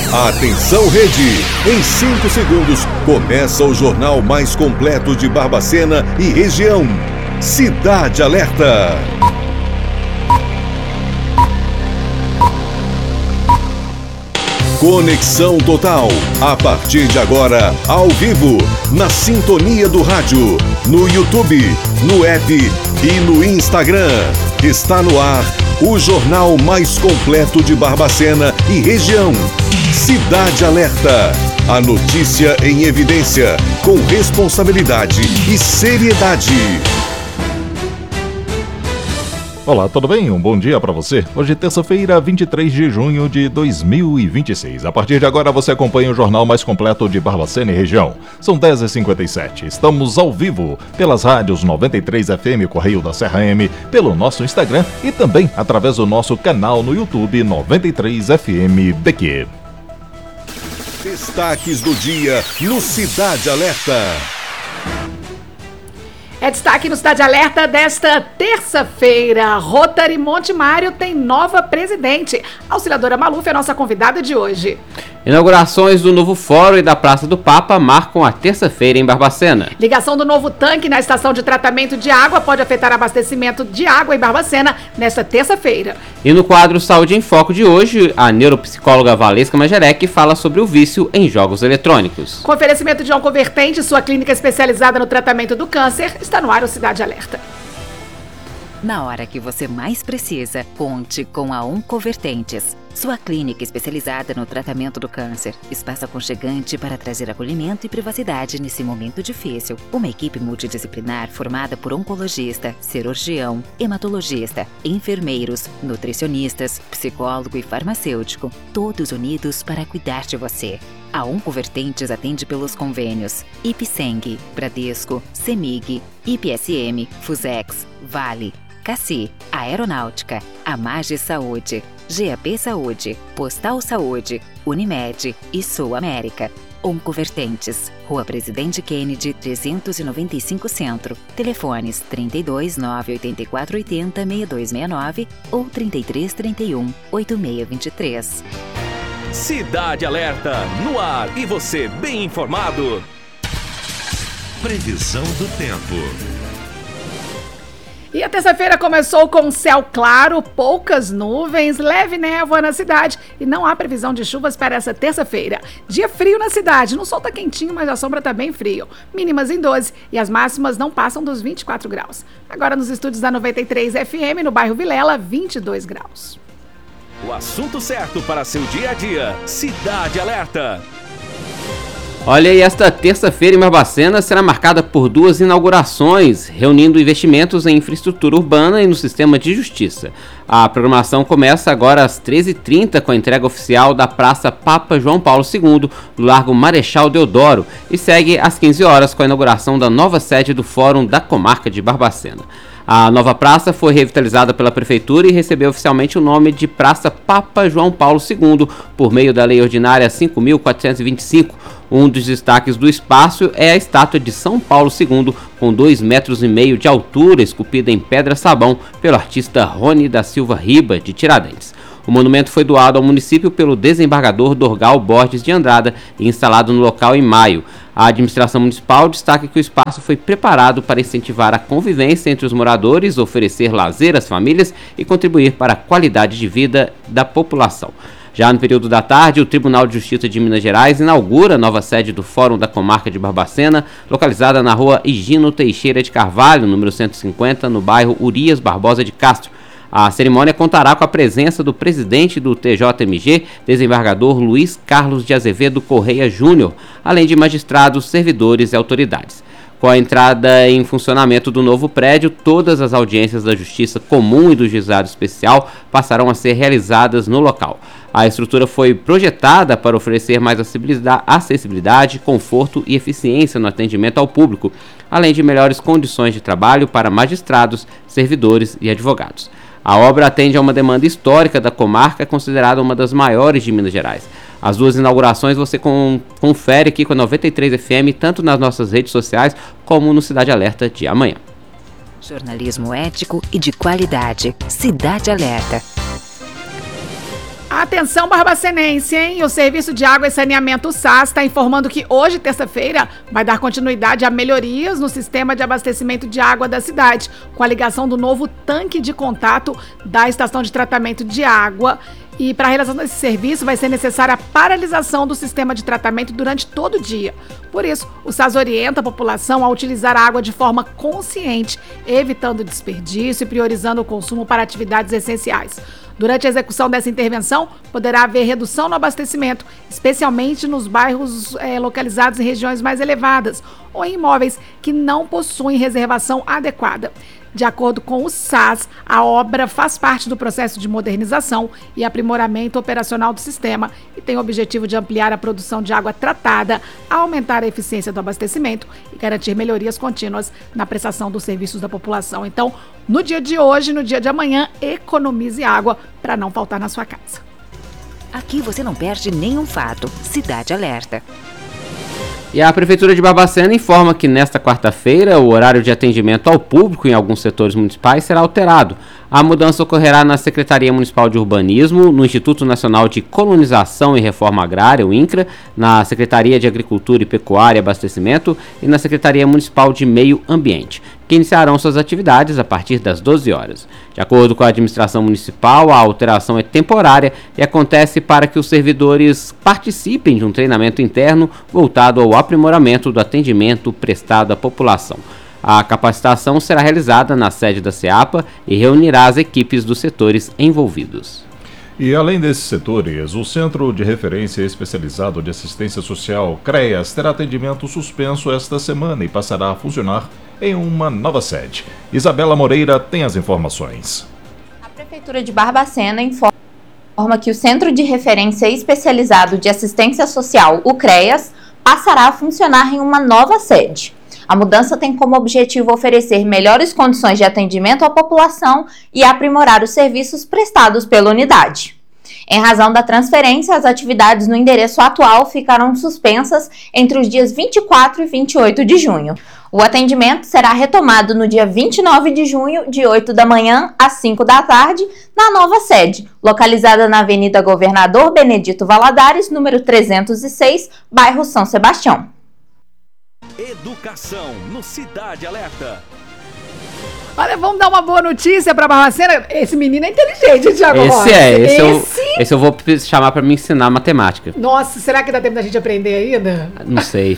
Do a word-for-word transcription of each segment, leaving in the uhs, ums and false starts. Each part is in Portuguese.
Atenção, Rede! Em cinco segundos, começa o jornal mais completo de Barbacena e região. Cidade Alerta. Conexão Total. A partir de agora, ao vivo, na sintonia do rádio, no YouTube, no app e no Instagram. Está no ar o jornal mais completo de Barbacena e região. Cidade Alerta. A notícia em evidência, com responsabilidade e seriedade. Olá, tudo bem? Um bom dia para você. Hoje é terça-feira, vinte e três de junho de dois mil e vinte e seis. A partir de agora você acompanha o jornal mais completo de Barbacena e região. São dez e cinquenta e sete. Estamos ao vivo pelas rádios noventa e três F M Correio da Serra M, pelo nosso Instagram e também através do nosso canal no YouTube noventa e três F M B Q. Destaques do dia no Cidade Alerta. É destaque no Cidade Alerta desta terça-feira. Rotary Monte Mário tem nova presidente. A Auxiliadora Maluf é a nossa convidada de hoje. Inaugurações do novo fórum e da Praça do Papa marcam a terça-feira em Barbacena. Ligação do novo tanque na estação de tratamento de água pode afetar abastecimento de água em Barbacena nesta terça-feira. E no quadro Saúde em Foco de hoje, a neuropsicóloga Valesca Majerec fala sobre o vício em jogos eletrônicos. Com oferecimento de Oncovertente, sua clínica especializada no tratamento do câncer, está no ar o Cidade Alerta. Na hora que você mais precisa, conte com a Oncovertentes, sua clínica especializada no tratamento do câncer. Espaço aconchegante para trazer acolhimento e privacidade nesse momento difícil. Uma equipe multidisciplinar formada por oncologista, cirurgião, hematologista, enfermeiros, nutricionistas, psicólogo e farmacêutico, todos unidos para cuidar de você. A Oncovertentes atende pelos convênios Ipseng, Bradesco, Semig, I P S M, Fusex, Vale, Cassi, Aeronáutica, Amage Saúde, G A P Saúde, Postal Saúde, Unimed e Sul América. Oncovertentes, Rua Presidente Kennedy, trezentos e noventa e cinco Centro. Telefones trinta e dois, nove oito quatro oito zero, seis dois seis nove ou trinta e três, trinta e um, oito seis dois três. Cidade Alerta, no ar e você bem informado. Previsão do tempo. E a terça-feira começou com céu claro, poucas nuvens, leve névoa na cidade e não há previsão de chuvas para essa terça-feira. Dia frio na cidade, no sol tá quentinho, mas a sombra tá bem frio. Mínimas em doze e as máximas não passam dos vinte e quatro graus. Agora nos estúdios da noventa e três F M, no bairro Vilela, vinte e dois graus. O assunto certo para seu dia a dia. Cidade Alerta. Olha, e esta terça-feira em Barbacena será marcada por duas inaugurações, reunindo investimentos em infraestrutura urbana e no sistema de justiça. A programação começa agora às treze e trinta com a entrega oficial da Praça Papa João Paulo segundo, no Largo Marechal Deodoro, e segue às quinze horas com a inauguração da nova sede do Fórum da Comarca de Barbacena. A nova praça foi revitalizada pela Prefeitura e recebeu oficialmente o nome de Praça Papa João Paulo segundo, por meio da Lei Ordinária cinco mil quatrocentos e vinte e cinco. Um dos destaques do espaço é a estátua de São Paulo segundo, com dois metros e meio de altura, esculpida em pedra-sabão pelo artista Rony da Silva Riba, de Tiradentes. O monumento foi doado ao município pelo desembargador Dorgal Borges de Andrada e instalado no local em maio. A administração municipal destaca que o espaço foi preparado para incentivar a convivência entre os moradores, oferecer lazer às famílias e contribuir para a qualidade de vida da população. Já no período da tarde, o Tribunal de Justiça de Minas Gerais inaugura a nova sede do Fórum da Comarca de Barbacena, localizada na rua Higino Teixeira de Carvalho, número cento e cinquenta, no bairro Urias Barbosa de Castro. A cerimônia contará com a presença do presidente do T J M G, desembargador Luiz Carlos de Azevedo Correia Júnior, além de magistrados, servidores e autoridades. Com a entrada em funcionamento do novo prédio, todas as audiências da Justiça Comum e do Juizado Especial passarão a ser realizadas no local. A estrutura foi projetada para oferecer mais acessibilidade, conforto e eficiência no atendimento ao público, além de melhores condições de trabalho para magistrados, servidores e advogados. A obra atende a uma demanda histórica da comarca, considerada uma das maiores de Minas Gerais. As duas inaugurações você com, confere aqui com a noventa e três F M, tanto nas nossas redes sociais como no Cidade Alerta de amanhã. Jornalismo ético e de qualidade. Cidade Alerta. Atenção, barbacenense, hein? O Serviço de Água e Saneamento, o S A S, está informando que hoje, terça-feira, vai dar continuidade a melhorias no sistema de abastecimento de água da cidade, com a ligação do novo tanque de contato da estação de tratamento de água. E para a realização desse serviço vai ser necessária a paralisação do sistema de tratamento durante todo o dia. Por isso, o S A S orienta a população a utilizar a água de forma consciente, evitando desperdício e priorizando o consumo para atividades essenciais. Durante a execução dessa intervenção, poderá haver redução no abastecimento, especialmente nos bairros é, localizados em regiões mais elevadas ou em imóveis que não possuem reservação adequada. De acordo com o S A S, a obra faz parte do processo de modernização e aprimoramento operacional do sistema e tem o objetivo de ampliar a produção de água tratada, aumentar a eficiência do abastecimento e garantir melhorias contínuas na prestação dos serviços da população. Então, no dia de hoje, no dia de amanhã, economize água para não faltar na sua casa. Aqui você não perde nenhum fato. Cidade Alerta. E a Prefeitura de Barbacena informa que nesta quarta-feira o horário de atendimento ao público em alguns setores municipais será alterado. A mudança ocorrerá na Secretaria Municipal de Urbanismo, no Instituto Nacional de Colonização e Reforma Agrária, o INCRA, na Secretaria de Agricultura e Pecuária e Abastecimento e na Secretaria Municipal de Meio Ambiente, que iniciarão suas atividades a partir das doze horas. De acordo com a administração municipal, a alteração é temporária e acontece para que os servidores participem de um treinamento interno voltado ao aprimoramento do atendimento prestado à população. A capacitação será realizada na sede da SEAPA e reunirá as equipes dos setores envolvidos. E além desses setores, o Centro de Referência Especializado de Assistência Social, CREAS, terá atendimento suspenso esta semana e passará a funcionar em uma nova sede. Isabela Moreira tem as informações. A Prefeitura de Barbacena informa que o Centro de Referência Especializado de Assistência Social, o CREAS, passará a funcionar em uma nova sede. A mudança tem como objetivo oferecer melhores condições de atendimento à população e aprimorar os serviços prestados pela unidade. Em razão da transferência, as atividades no endereço atual ficarão suspensas entre os dias vinte e quatro e vinte e oito de junho. O atendimento será retomado no dia vinte e nove de junho, de oito da manhã às cinco da tarde, na nova sede, localizada na Avenida Governador Benedito Valadares, número trezentos e seis, bairro São Sebastião. Educação no Cidade Alerta. Olha, vamos dar uma boa notícia para Barbacena. Esse menino é inteligente, Thiago Esse Rocha. é, esse, esse... Eu, esse eu vou chamar para me ensinar matemática. Nossa, será que dá tempo da gente aprender ainda? Não sei.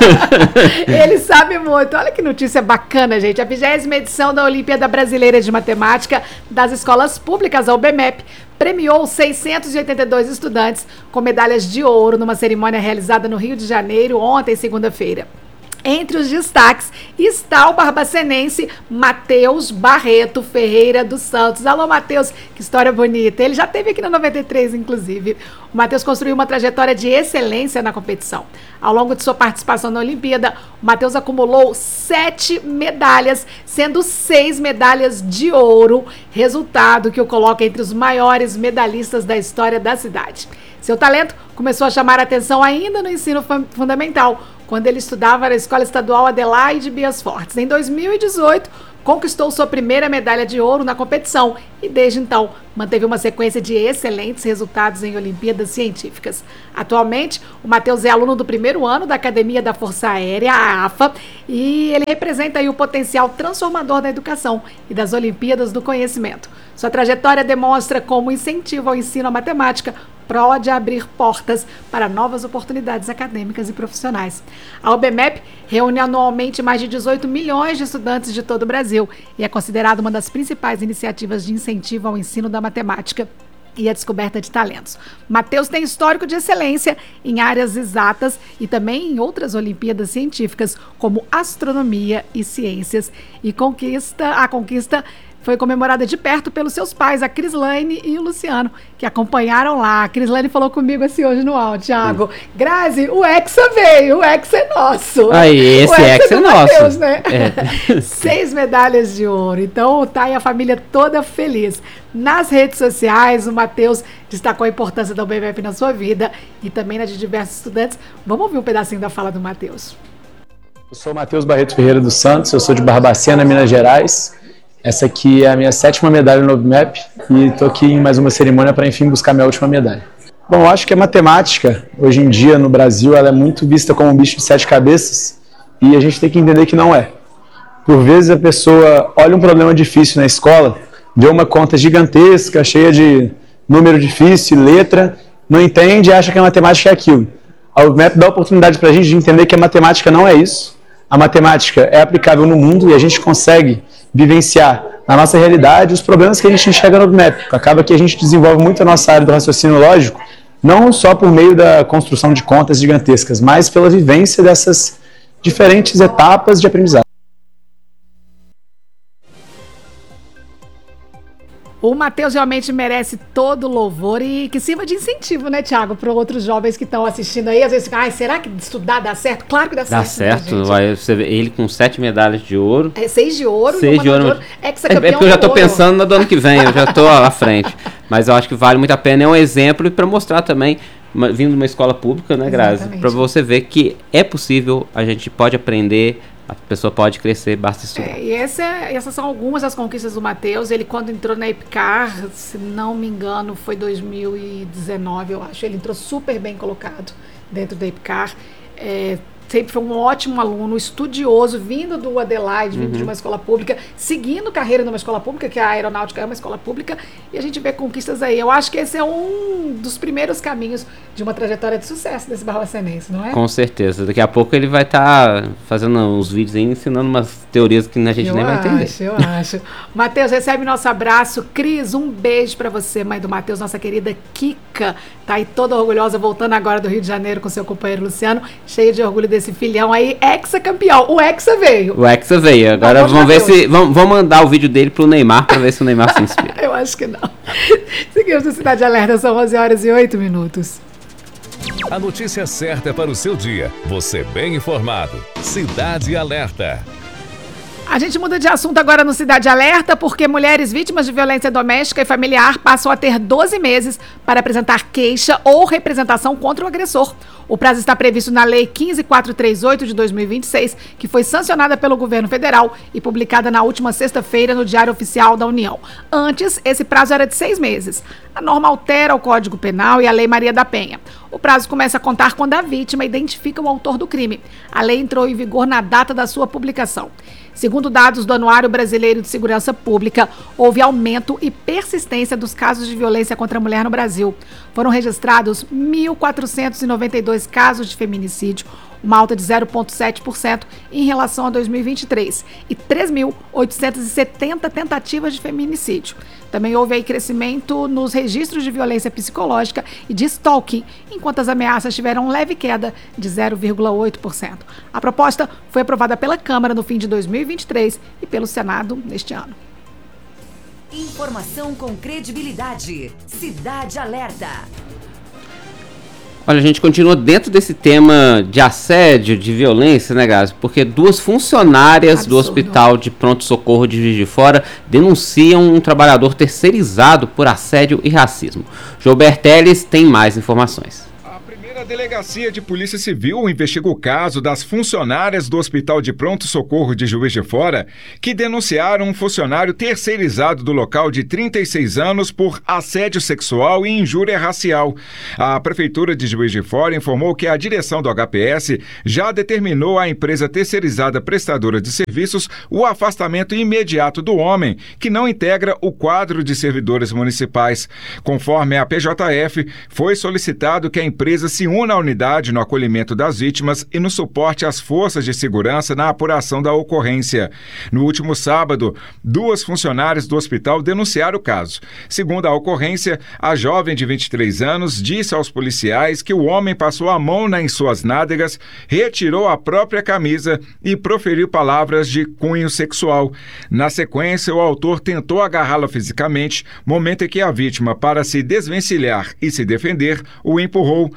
Ele sabe muito. Olha que notícia bacana, gente. A vigésima edição da Olimpíada Brasileira de Matemática das Escolas Públicas, a UBMEP, premiou seiscentos e oitenta e dois estudantes com medalhas de ouro numa cerimônia realizada no Rio de Janeiro ontem, segunda-feira. Entre os destaques está o barbacenense Matheus Barreto Ferreira dos Santos. Alô, Matheus, que história bonita. Ele já esteve aqui na noventa e três, inclusive. O Matheus construiu uma trajetória de excelência na competição. Ao longo de sua participação na Olimpíada, o Matheus acumulou sete medalhas, sendo seis medalhas de ouro, resultado que o coloca entre os maiores medalhistas da história da cidade. Seu talento começou a chamar a atenção ainda no ensino fundamental, quando ele estudava na Escola Estadual Adelaide Bias Fortes. Em dois mil e dezoito, conquistou sua primeira medalha de ouro na competição e, desde então, manteve uma sequência de excelentes resultados em Olimpíadas Científicas. Atualmente, o Matheus é aluno do primeiro ano da Academia da Força Aérea, a AFA, e ele representa aí o potencial transformador da educação e das Olimpíadas do Conhecimento. Sua trajetória demonstra como o incentivo ao ensino à matemática pode abrir portas para novas oportunidades acadêmicas e profissionais. A UBMEP reúne anualmente mais de dezoito milhões de estudantes de todo o Brasil e é considerada uma das principais iniciativas de incentivo ao ensino da matemática e a descoberta de talentos. Matheus tem histórico de excelência em áreas exatas e também em outras Olimpíadas científicas, como astronomia e ciências, e conquista, a conquista foi comemorada de perto pelos seus pais, a Crislaine e o Luciano, que acompanharam lá. A Crislaine falou comigo assim hoje no áudio, Thiago. Hum. Grazi, o Hexa veio, o Hexa é nosso. Aí, esse o Hexa é, é nosso. Mateus, né? É. Seis medalhas de ouro. Então, tá aí a família toda feliz. Nas redes sociais, o Matheus destacou a importância da U B M E P na sua vida e também na de diversos estudantes. Vamos ouvir um pedacinho da fala do Matheus. Eu sou o Matheus Barreto Ferreira dos Santos, eu sou de Barbacena, Minas Gerais. Essa aqui é a minha sétima medalha no Obmap e estou aqui em mais uma cerimônia para, enfim, buscar minha última medalha. Bom, eu acho que a matemática, hoje em dia, no Brasil, ela é muito vista como um bicho de sete cabeças e a gente tem que entender que não é. Por vezes a pessoa olha um problema difícil na escola, vê uma conta gigantesca, cheia de número difícil, letra, não entende e acha que a matemática é aquilo. A Obmap dá a oportunidade para a gente de entender que a matemática não é isso. A matemática é aplicável no mundo e a gente consegue vivenciar na nossa realidade os problemas que a gente enxerga no Obmap. Acaba que a gente desenvolve muito a nossa área do raciocínio lógico, não só por meio da construção de contas gigantescas, mas pela vivência dessas diferentes etapas de aprendizado. O Matheus realmente merece todo o louvor e que sirva de incentivo, né, Thiago, para outros jovens que estão assistindo aí. Às vezes ficam, ai, será que estudar dá certo? Claro que dá, dá certo. Dá certo, vai, você vê ele com sete medalhas de ouro. É, seis de ouro seis e uma de ouro. de ouro. É, é porque eu já estou pensando no do ano que vem, eu já estou à frente. Mas eu acho que vale muito a pena, é um exemplo e para mostrar também, uma, vindo de uma escola pública, né, Grazi? Para você ver que é possível, a gente pode aprender. A pessoa pode crescer, basta estudar. É, e essa, essas são algumas das conquistas do Matheus. Ele, quando entrou na EPCAR, se não me engano, foi dois mil e dezenove, eu acho. Ele entrou super bem colocado dentro da EPCAR. É, sempre foi um ótimo aluno, estudioso, vindo do Adelaide, vindo uhum. de uma escola pública, seguindo carreira numa escola pública, que a aeronáutica é uma escola pública, e a gente vê conquistas aí. Eu acho que esse é um dos primeiros caminhos de uma trajetória de sucesso desse barbacenense, não é? Com certeza. Daqui a pouco ele vai estar tá fazendo uns vídeos aí, ensinando umas teorias que a gente eu nem vai entender. Eu acho, eu acho. Matheus, recebe nosso abraço. Cris, um beijo pra você, mãe do Matheus, nossa querida Kika. Tá aí toda orgulhosa, voltando agora do Rio de Janeiro com seu companheiro Luciano, cheio de orgulho desse filhão aí, ex-campeão. O Hexa veio. O Hexa veio. Agora vamos ver se... Vamos, vamos mandar o vídeo dele pro Neymar pra ver se o Neymar se inspira. Eu acho que não. Seguimos no Cidade Alerta, são onze horas e oito minutos. A notícia certa para o seu dia. Você bem informado. Cidade Alerta. A gente muda de assunto agora no Cidade Alerta, porque mulheres vítimas de violência doméstica e familiar passam a ter doze meses para apresentar queixa ou representação contra o agressor. O prazo está previsto na Lei quinze mil quatrocentos e trinta e oito de dois mil e vinte e seis, que foi sancionada pelo governo federal e publicada na última sexta-feira no Diário Oficial da União. Antes, esse prazo era de seis meses. A norma altera o Código Penal e a Lei Maria da Penha. O prazo começa a contar quando a vítima identifica o autor do crime. A lei entrou em vigor na data da sua publicação. Segundo dados do Anuário Brasileiro de Segurança Pública, houve aumento e persistência dos casos de violência contra a mulher no Brasil. Foram registrados mil quatrocentos e noventa e dois casos de feminicídio, uma alta de zero vírgula sete por cento em relação a dois mil e vinte e três, e três mil oitocentas e setenta tentativas de feminicídio. Também houve aí crescimento nos registros de violência psicológica e de stalking, enquanto as ameaças tiveram leve queda de zero vírgula oito por cento. A proposta foi aprovada pela Câmara no fim de dois mil e vinte e três e pelo Senado neste ano. Informação com credibilidade. Cidade Alerta. Olha, a gente continua dentro desse tema de assédio, de violência, né, Grazi? Porque duas funcionárias Absurdo. do Hospital de Pronto-Socorro de Juiz de Fora denunciam um trabalhador terceirizado por assédio e racismo. João Teles tem mais informações. A Delegacia de Polícia Civil investiga o caso das funcionárias do Hospital de Pronto-Socorro de Juiz de Fora que denunciaram um funcionário terceirizado do local de trinta e seis anos por assédio sexual e injúria racial. A Prefeitura de Juiz de Fora informou que a direção do H P S já determinou à empresa terceirizada prestadora de serviços o afastamento imediato do homem, que não integra o quadro de servidores municipais. Conforme a P J F, foi solicitado que a empresa se una à unidade no acolhimento das vítimas e no suporte às forças de segurança na apuração da ocorrência. No último sábado, duas funcionárias do hospital denunciaram o caso. Segundo a ocorrência, a jovem de vinte e três anos disse aos policiais que o homem passou a mão em suas nádegas, retirou a própria camisa e proferiu palavras de cunho sexual. Na sequência, o autor tentou agarrá-la fisicamente, momento em que a vítima, para se desvencilhar e se defender, o empurrou. Além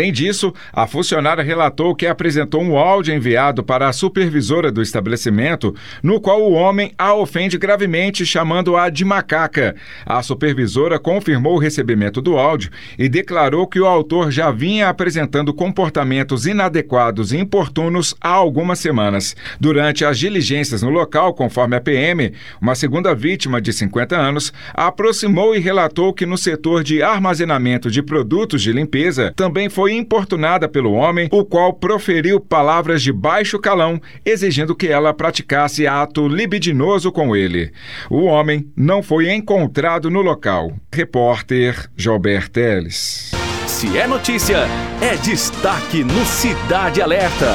Além disso, a funcionária relatou que apresentou um áudio enviado para a supervisora do estabelecimento, no qual o homem a ofende gravemente, chamando-a de macaca. A supervisora confirmou o recebimento do áudio e declarou que o autor já vinha apresentando comportamentos inadequados e importunos há algumas semanas. Durante as diligências no local, conforme a P M, uma segunda vítima de cinquenta anos aproximou e relatou que no setor de armazenamento de produtos de limpeza também foi importunada pelo homem, o qual proferiu palavras de baixo calão, exigindo que ela praticasse ato libidinoso com ele. O homem não foi encontrado no local. Repórter Jober Teles. Se é notícia, é destaque no Cidade Alerta.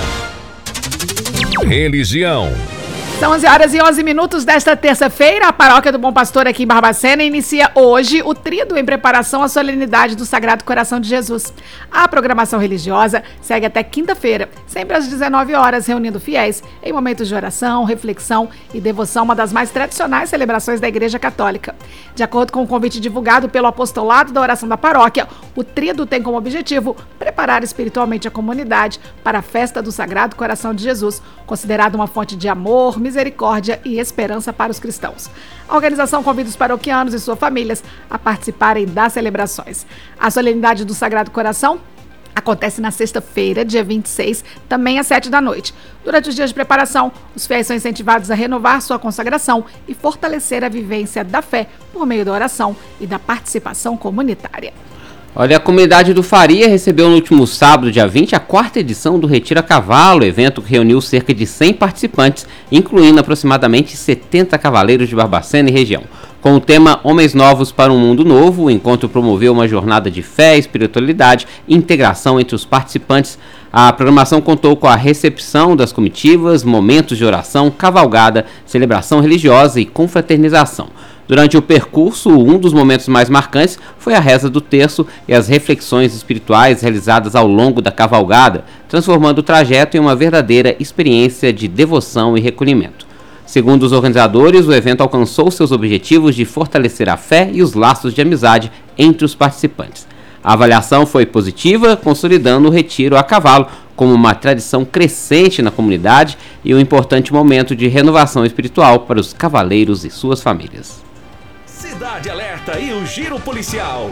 Religião. São onze horas e onze minutos desta terça-feira. A Paróquia do Bom Pastor aqui em Barbacena inicia hoje o tríduo em preparação à solenidade do Sagrado Coração de Jesus. A programação religiosa segue até quinta-feira, sempre às dezenove horas, reunindo fiéis em momentos de oração, reflexão e devoção, uma das mais tradicionais celebrações da Igreja Católica. De acordo com o convite divulgado pelo apostolado da oração da paróquia, o tríduo tem como objetivo preparar espiritualmente a comunidade para a festa do Sagrado Coração de Jesus, considerado uma fonte de amor, misericórdia e esperança para os cristãos. A organização convida os paroquianos e suas famílias a participarem das celebrações. A solenidade do Sagrado Coração acontece na sexta-feira, dia vinte e seis, também às sete da noite. Durante os dias de preparação, os fiéis são incentivados a renovar sua consagração e fortalecer a vivência da fé por meio da oração e da participação comunitária. Olha, a comunidade do Faria recebeu no último sábado, dia vinte, a quarta edição do Retiro a Cavalo, evento que reuniu cerca de cem participantes, incluindo aproximadamente setenta cavaleiros de Barbacena e região. Com o tema Homens Novos para um Mundo Novo, o encontro promoveu uma jornada de fé, espiritualidade e integração entre os participantes. A programação contou com a recepção das comitivas, momentos de oração, cavalgada, celebração religiosa e confraternização. Durante o percurso, um dos momentos mais marcantes foi a reza do terço e as reflexões espirituais realizadas ao longo da cavalgada, transformando o trajeto em uma verdadeira experiência de devoção e recolhimento. Segundo os organizadores, o evento alcançou seus objetivos de fortalecer a fé e os laços de amizade entre os participantes. A avaliação foi positiva, consolidando o retiro a cavalo como uma tradição crescente na comunidade e um importante momento de renovação espiritual para os cavaleiros e suas famílias. Cidade Alerta e o Giro Policial.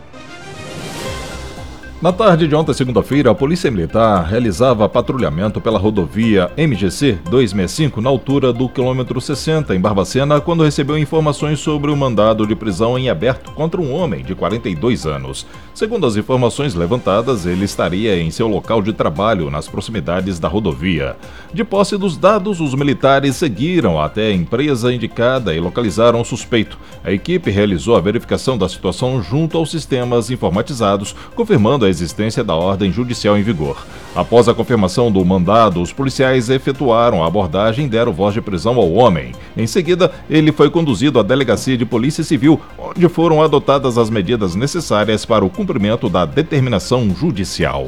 Na tarde de ontem, segunda-feira, a Polícia Militar realizava patrulhamento pela rodovia M G C duzentos e sessenta e cinco na altura do quilômetro sessenta, em Barbacena, quando recebeu informações sobre o mandado de prisão em aberto contra um homem de quarenta e dois anos. Segundo as informações levantadas, ele estaria em seu local de trabalho nas proximidades da rodovia. De posse dos dados, os militares seguiram até a empresa indicada e localizaram o suspeito. A equipe realizou a verificação da situação junto aos sistemas informatizados, confirmando a existência da ordem judicial em vigor. Após a confirmação do mandado, os policiais efetuaram a abordagem e deram voz de prisão ao homem. Em seguida, ele foi conduzido à Delegacia de Polícia Civil, onde foram adotadas as medidas necessárias para o cumprimento da determinação judicial.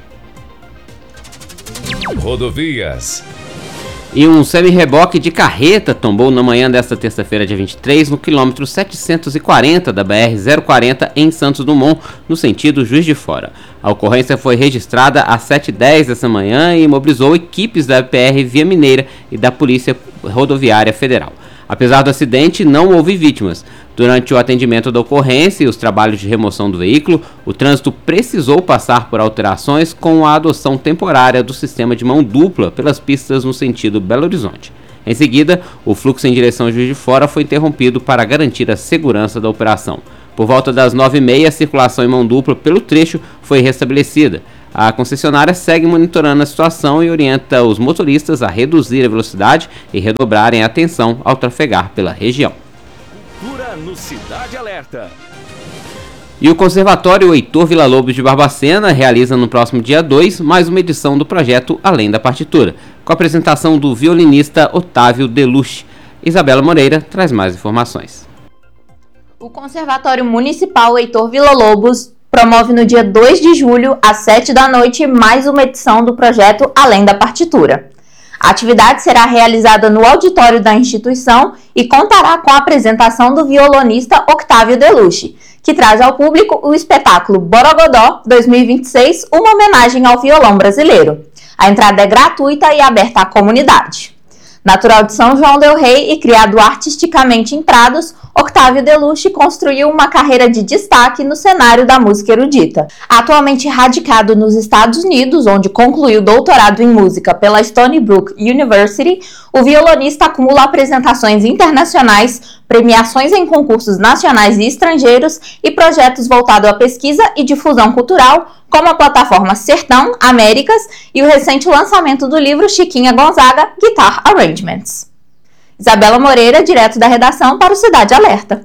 Rodovias. E um semi-reboque de carreta tombou na manhã desta terça-feira, dia vinte e três, no quilômetro setecentos e quarenta da B R zero quarenta em Santos Dumont, no sentido Juiz de Fora. A ocorrência foi registrada às sete e dez dessa manhã e mobilizou equipes da P R Via Mineira e da Polícia Rodoviária Federal. Apesar do acidente, não houve vítimas. Durante o atendimento da ocorrência e os trabalhos de remoção do veículo, o trânsito precisou passar por alterações com a adoção temporária do sistema de mão dupla pelas pistas no sentido Belo Horizonte. Em seguida, o fluxo em direção Juiz de Fora foi interrompido para garantir a segurança da operação. Por volta das nove e meia, a circulação em mão dupla pelo trecho foi restabelecida. A concessionária segue monitorando a situação e orienta os motoristas a reduzir a velocidade e redobrarem a atenção ao trafegar pela região. Cultura no Cidade Alerta. E o Conservatório Heitor Villa-Lobos de Barbacena realiza no próximo dia dois mais uma edição do projeto Além da Partitura, com a apresentação do violinista Otávio Deluche. Isabela Moreira traz mais informações. O Conservatório Municipal Heitor Villa-Lobos promove no dia dois de julho, às sete da noite, mais uma edição do projeto Além da Partitura. A atividade será realizada no auditório da instituição e contará com a apresentação do violonista Octávio Deluche, que traz ao público o espetáculo Borogodó dois mil e vinte e seis, uma homenagem ao violão brasileiro. A entrada é gratuita e aberta à comunidade. Natural de São João del Rei e criado artisticamente em Prados, Octávio Deluche construiu uma carreira de destaque no cenário da música erudita. Atualmente radicado nos Estados Unidos, onde concluiu doutorado em música pela Stony Brook University, o violonista acumula apresentações internacionais, premiações em concursos nacionais e estrangeiros e projetos voltados à pesquisa e difusão cultural, como a plataforma Sertão Américas e o recente lançamento do livro Chiquinha Gonzaga, Guitar Arrangements. Isabela Moreira, direto da redação para o Cidade Alerta.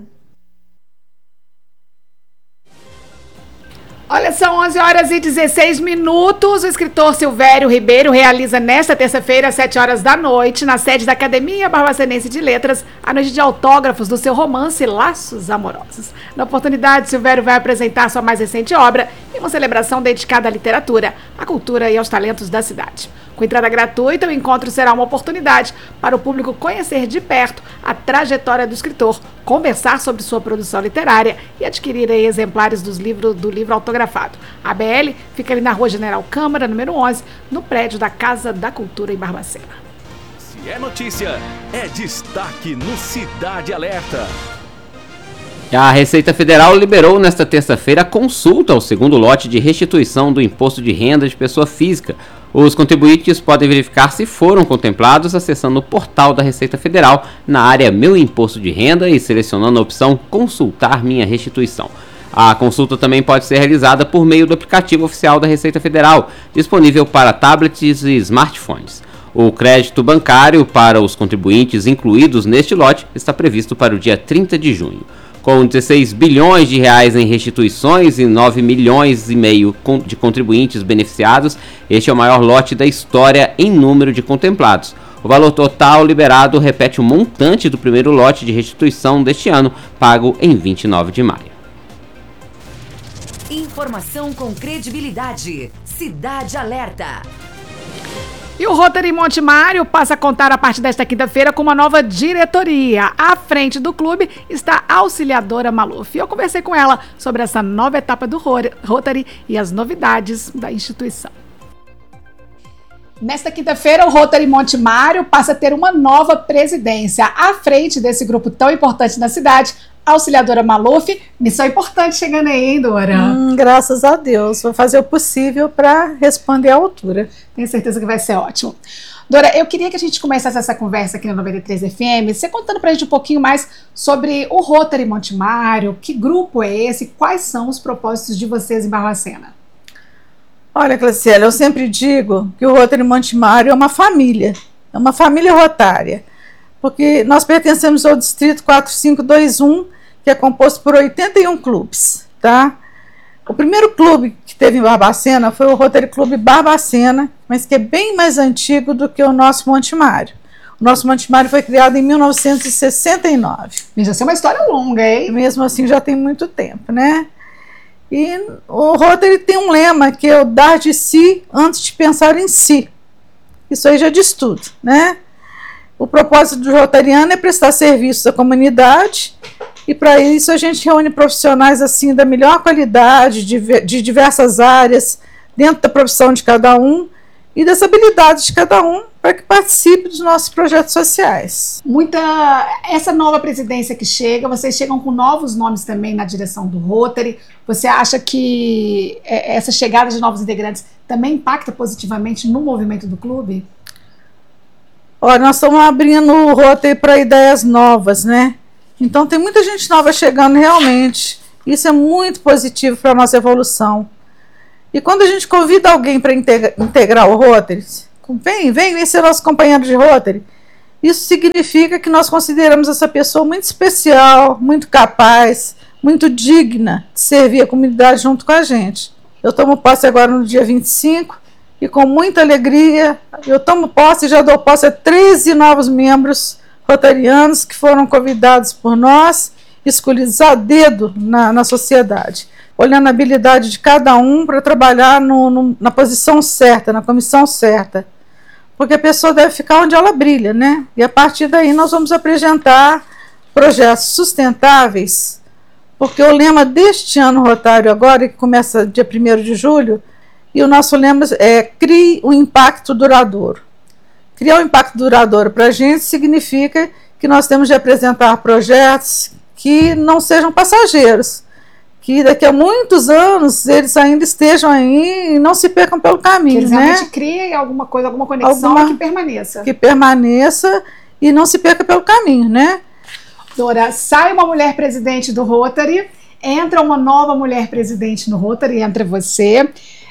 Olha, são onze horas e dezesseis minutos. O escritor Silvério Ribeiro realiza nesta terça-feira, às sete horas da noite, na sede da Academia Barbacenense de Letras, a noite de autógrafos do seu romance Laços Amorosos. Na oportunidade, Silvério vai apresentar sua mais recente obra em uma celebração dedicada à literatura, à cultura e aos talentos da cidade. Com entrada gratuita, o encontro será uma oportunidade para o público conhecer de perto a trajetória do escritor, conversar sobre sua produção literária e adquirir aí exemplares dos livros, do livro autografado. A B L fica ali na Rua General Câmara, número onze, no prédio da Casa da Cultura em Barbacena. Se é notícia, é destaque no Cidade Alerta. A Receita Federal liberou nesta terça-feira a consulta ao segundo lote de restituição do imposto de renda de pessoa física. Os contribuintes podem verificar se foram contemplados acessando o portal da Receita Federal na área Meu Imposto de Renda e selecionando a opção Consultar Minha Restituição. A consulta também pode ser realizada por meio do aplicativo oficial da Receita Federal, disponível para tablets e smartphones. O crédito bancário para os contribuintes incluídos neste lote está previsto para o dia trinta de junho. Com dezesseis bilhões de reais em restituições e nove milhões e meio de contribuintes beneficiados, este é o maior lote da história em número de contemplados. O valor total liberado repete o montante do primeiro lote de restituição deste ano, pago em vinte e nove de maio. Informação com credibilidade. Cidade Alerta. E o Rotary Monte Mário passa a contar a partir desta quinta-feira com uma nova diretoria. À frente do clube está a Auxiliadora Maluf. Eu conversei com ela sobre essa nova etapa do Rotary e as novidades da instituição. Nesta quinta-feira, o Rotary Monte Mário passa a ter uma nova presidência. À frente desse grupo tão importante na cidade, a Auxiliadora Maluf. Missão importante chegando aí, hein, Dora? Hum, graças a Deus. Vou fazer o possível para responder à altura. Tenho certeza que vai ser ótimo. Dora, eu queria que a gente começasse essa conversa aqui no noventa e três F M, você contando pra gente um pouquinho mais sobre o Rotary Monte Mário, que grupo é esse, quais são os propósitos de vocês em Barbacena? Olha, Claciela, eu sempre digo que o Rotary Monte Mário é uma família, é uma família rotária, porque nós pertencemos ao Distrito quatro cinco dois um, que é composto por oitenta e um clubes, tá? O primeiro clube que teve em Barbacena foi o Rotary Clube Barbacena, mas que é bem mais antigo do que o nosso Monte Mário. O nosso Monte Mário foi criado em mil novecentos e sessenta e nove. Já é uma história longa, hein? Mesmo assim, já tem muito tempo, né? E o Rotary tem um lema que é o dar de si antes de pensar em si. Isso aí já diz tudo, né? O propósito do Rotariano é prestar serviços à comunidade e para isso a gente reúne profissionais assim da melhor qualidade, de, de diversas áreas, dentro da profissão de cada um e das habilidades de cada um para que participe dos nossos projetos sociais. Muita, essa nova presidência que chega, vocês chegam com novos nomes também na direção do Rotary. Você acha que essa chegada de novos integrantes também impacta positivamente no movimento do clube? Olha, nós estamos abrindo o Rotary para ideias novas, né? Então tem muita gente nova chegando realmente. Isso é muito positivo para a nossa evolução. E quando a gente convida alguém para integra- integrar o Rotary, vem, vem, vem ser nosso companheiro de Rotary, isso significa que nós consideramos essa pessoa muito especial, muito capaz, muito digna de servir a comunidade junto com a gente. Eu tomo posse agora no dia vinte e cinco e com muita alegria eu tomo posse e já dou posse a treze novos membros rotarianos que foram convidados por nós, escolhidos a dedo na, na sociedade, olhando a habilidade de cada um para trabalhar no, no, na posição certa, na comissão certa, porque a pessoa deve ficar onde ela brilha, né? E a partir daí nós vamos apresentar projetos sustentáveis porque o lema deste ano Rotário agora, que começa dia primeiro de julho, e o nosso lema é crie um impacto duradouro. Criar um impacto duradouro para a gente significa que nós temos de apresentar projetos que não sejam passageiros, que daqui a muitos anos eles ainda estejam aí e não se percam pelo caminho. Que eles né? realmente criem alguma coisa, alguma conexão alguma, que permaneça. Que permaneça e não se perca pelo caminho, né? Dora, sai uma mulher presidente do Rotary, entra uma nova mulher presidente no Rotary, entra você.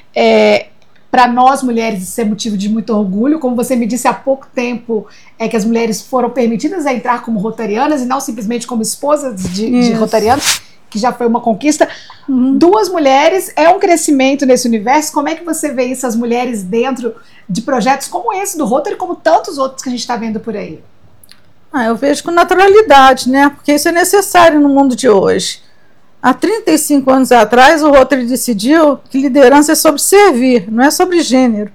É, para nós mulheres isso é motivo de muito orgulho, como você me disse há pouco tempo, é que as mulheres foram permitidas a entrar como rotarianas e não simplesmente como esposas de, de rotarianos, que já foi uma conquista. Uhum. Duas mulheres, é um crescimento nesse universo. Como é que você vê isso, as mulheres dentro de projetos como esse do Rotary, como tantos outros que a gente está vendo por aí? Ah, eu vejo com naturalidade, né? Porque isso é necessário no mundo de hoje. Há trinta e cinco anos atrás, o Rotary decidiu que liderança é sobre servir, não é sobre gênero.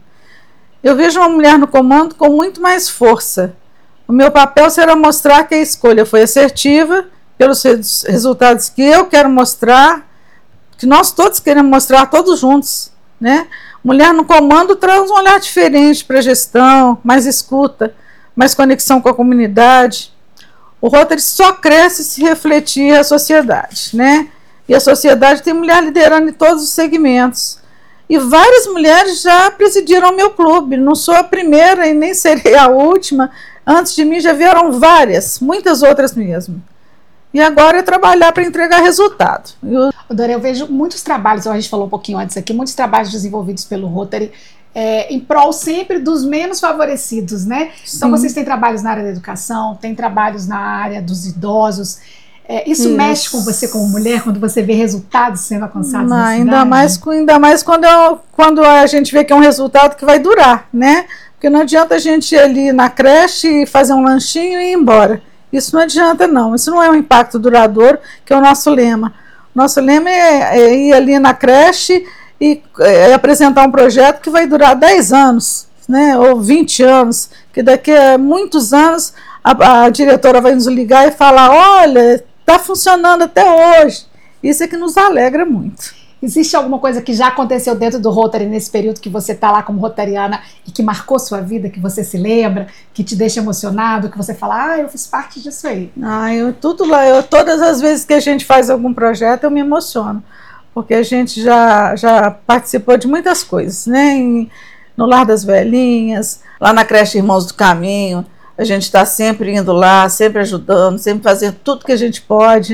Eu vejo uma mulher no comando com muito mais força. O meu papel será mostrar que a escolha foi assertiva, pelos resultados que eu quero mostrar, que nós todos queremos mostrar, todos juntos, né? Mulher no comando traz um olhar diferente para a gestão, mais escuta, mais conexão com a comunidade. O Rotary só cresce se refletir a sociedade, né? E a sociedade tem mulher liderando em todos os segmentos. E várias mulheres já presidiram o meu clube. Não sou a primeira e nem serei a última. Antes de mim já vieram várias, muitas outras mesmo. E agora é trabalhar para entregar resultado. Eu... Dora, eu vejo muitos trabalhos, a gente falou um pouquinho antes aqui, muitos trabalhos desenvolvidos pelo Rotary é, em prol sempre dos menos favorecidos, né? Sim. Então vocês têm trabalhos na área da educação, tem trabalhos na área dos idosos. É, isso, isso mexe com você como mulher, quando você vê resultados sendo alcançados Não, na ainda cidade? mais, ainda mais quando, eu, quando a gente vê que é um resultado que vai durar, né? Porque não adianta a gente ir ali na creche e fazer um lanchinho e ir embora. Isso não adianta, não. Isso não é um impacto duradouro, que é o nosso lema. Nosso lema é, é ir ali na creche e é, apresentar um projeto que vai durar dez anos, né? Ou vinte anos, que daqui a muitos anos a, a diretora vai nos ligar e falar, olha, está funcionando até hoje. Isso é que nos alegra muito. Existe alguma coisa que já aconteceu dentro do Rotary nesse período que você está lá como rotariana e que marcou sua vida, que você se lembra, que te deixa emocionado, que você fala, ah, eu fiz parte disso aí? Ah, eu tudo lá, eu, todas as vezes que a gente faz algum projeto eu me emociono, porque a gente já, já participou de muitas coisas, né? Em, no Lar das Velhinhas, lá na creche Irmãos do Caminho, a gente está sempre indo lá, sempre ajudando, sempre fazendo tudo que a gente pode.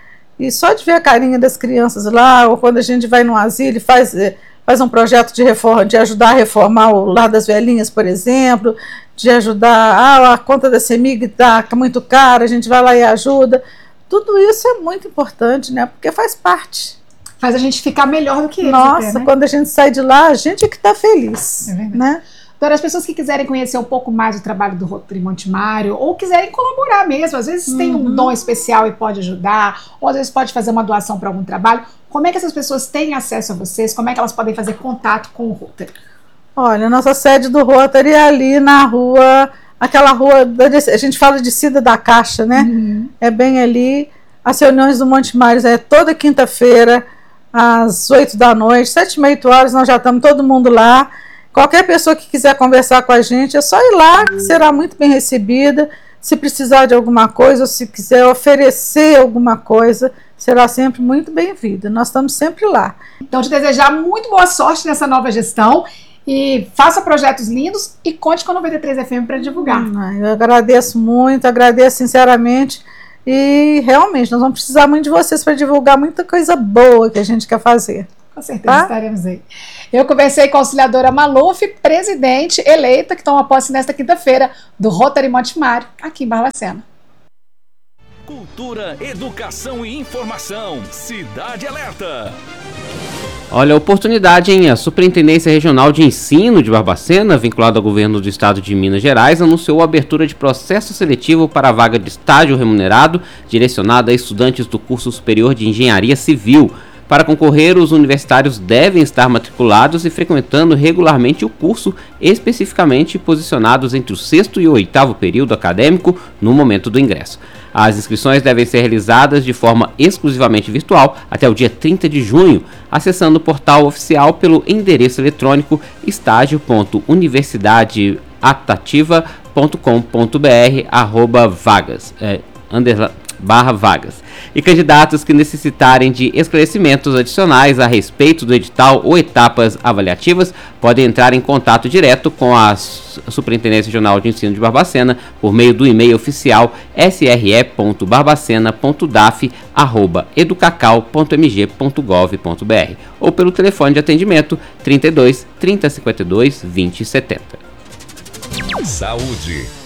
E só de ver a carinha das crianças lá, ou quando a gente vai no asilo e faz, faz um projeto de reforma, de ajudar a reformar o Lar das Velhinhas, por exemplo, de ajudar, ah, a conta da CEMIG está muito cara, a gente vai lá e ajuda. Tudo isso é muito importante, né? Porque faz parte. Faz a gente ficar melhor do que eles. Nossa, até, né? Quando a gente sai de lá, a gente é que está feliz. É verdade. Né? Então, as pessoas que quiserem conhecer um pouco mais do trabalho do Rotary Montemário, ou quiserem colaborar mesmo, às vezes uhum. tem um dom especial e pode ajudar, ou às vezes pode fazer uma doação para algum trabalho, como é que essas pessoas têm acesso a vocês? Como é que elas podem fazer contato com o Rotary? Olha, a nossa sede do Rotary é ali na rua, aquela rua, a gente fala de Cida da Caixa, né? Uhum. É bem ali. As reuniões do Montemário é toda quinta-feira, às oito da noite, sete e meia, oito horas, nós já estamos todo mundo lá. Qualquer pessoa que quiser conversar com a gente, é só ir lá, que será muito bem recebida. Se precisar de alguma coisa, ou se quiser oferecer alguma coisa, será sempre muito bem-vinda. Nós estamos sempre lá. Então, te desejar muito boa sorte nessa nova gestão e faça projetos lindos e conte com a noventa e três F M para divulgar. Hum, eu agradeço muito, agradeço sinceramente e realmente nós vamos precisar muito de vocês para divulgar muita coisa boa que a gente quer fazer. Com certeza, tá? Estaremos aí. Eu conversei com a auxiliadora Maluf, presidente eleita, que toma posse nesta quinta-feira do Rotary Montemário, aqui em Barbacena. Cultura, educação e informação. Cidade Alerta. Olha, a oportunidade, hein? A Superintendência Regional de Ensino de Barbacena, vinculada ao governo do estado de Minas Gerais, anunciou a abertura de processo seletivo para a vaga de estágio remunerado direcionada a estudantes do curso superior de Engenharia Civil. Para concorrer, os universitários devem estar matriculados e frequentando regularmente o curso, especificamente posicionados entre o sexto e o oitavo período acadêmico no momento do ingresso. As inscrições devem ser realizadas de forma exclusivamente virtual até o dia trinta de junho, acessando o portal oficial pelo endereço eletrônico estágio ponto universidade aptativa ponto com ponto br arroba vagas, é, underla, barra vagas. E candidatos que necessitarem de esclarecimentos adicionais a respeito do edital ou etapas avaliativas podem entrar em contato direto com a Superintendência Regional de Ensino de Barbacena por meio do e-mail oficial s r e ponto barbacena ponto d a f arroba educacal ponto m g ponto gov ponto b r ou pelo telefone de atendimento trinta e dois, trinta, cinquenta e dois, vinte e setenta. Saúde.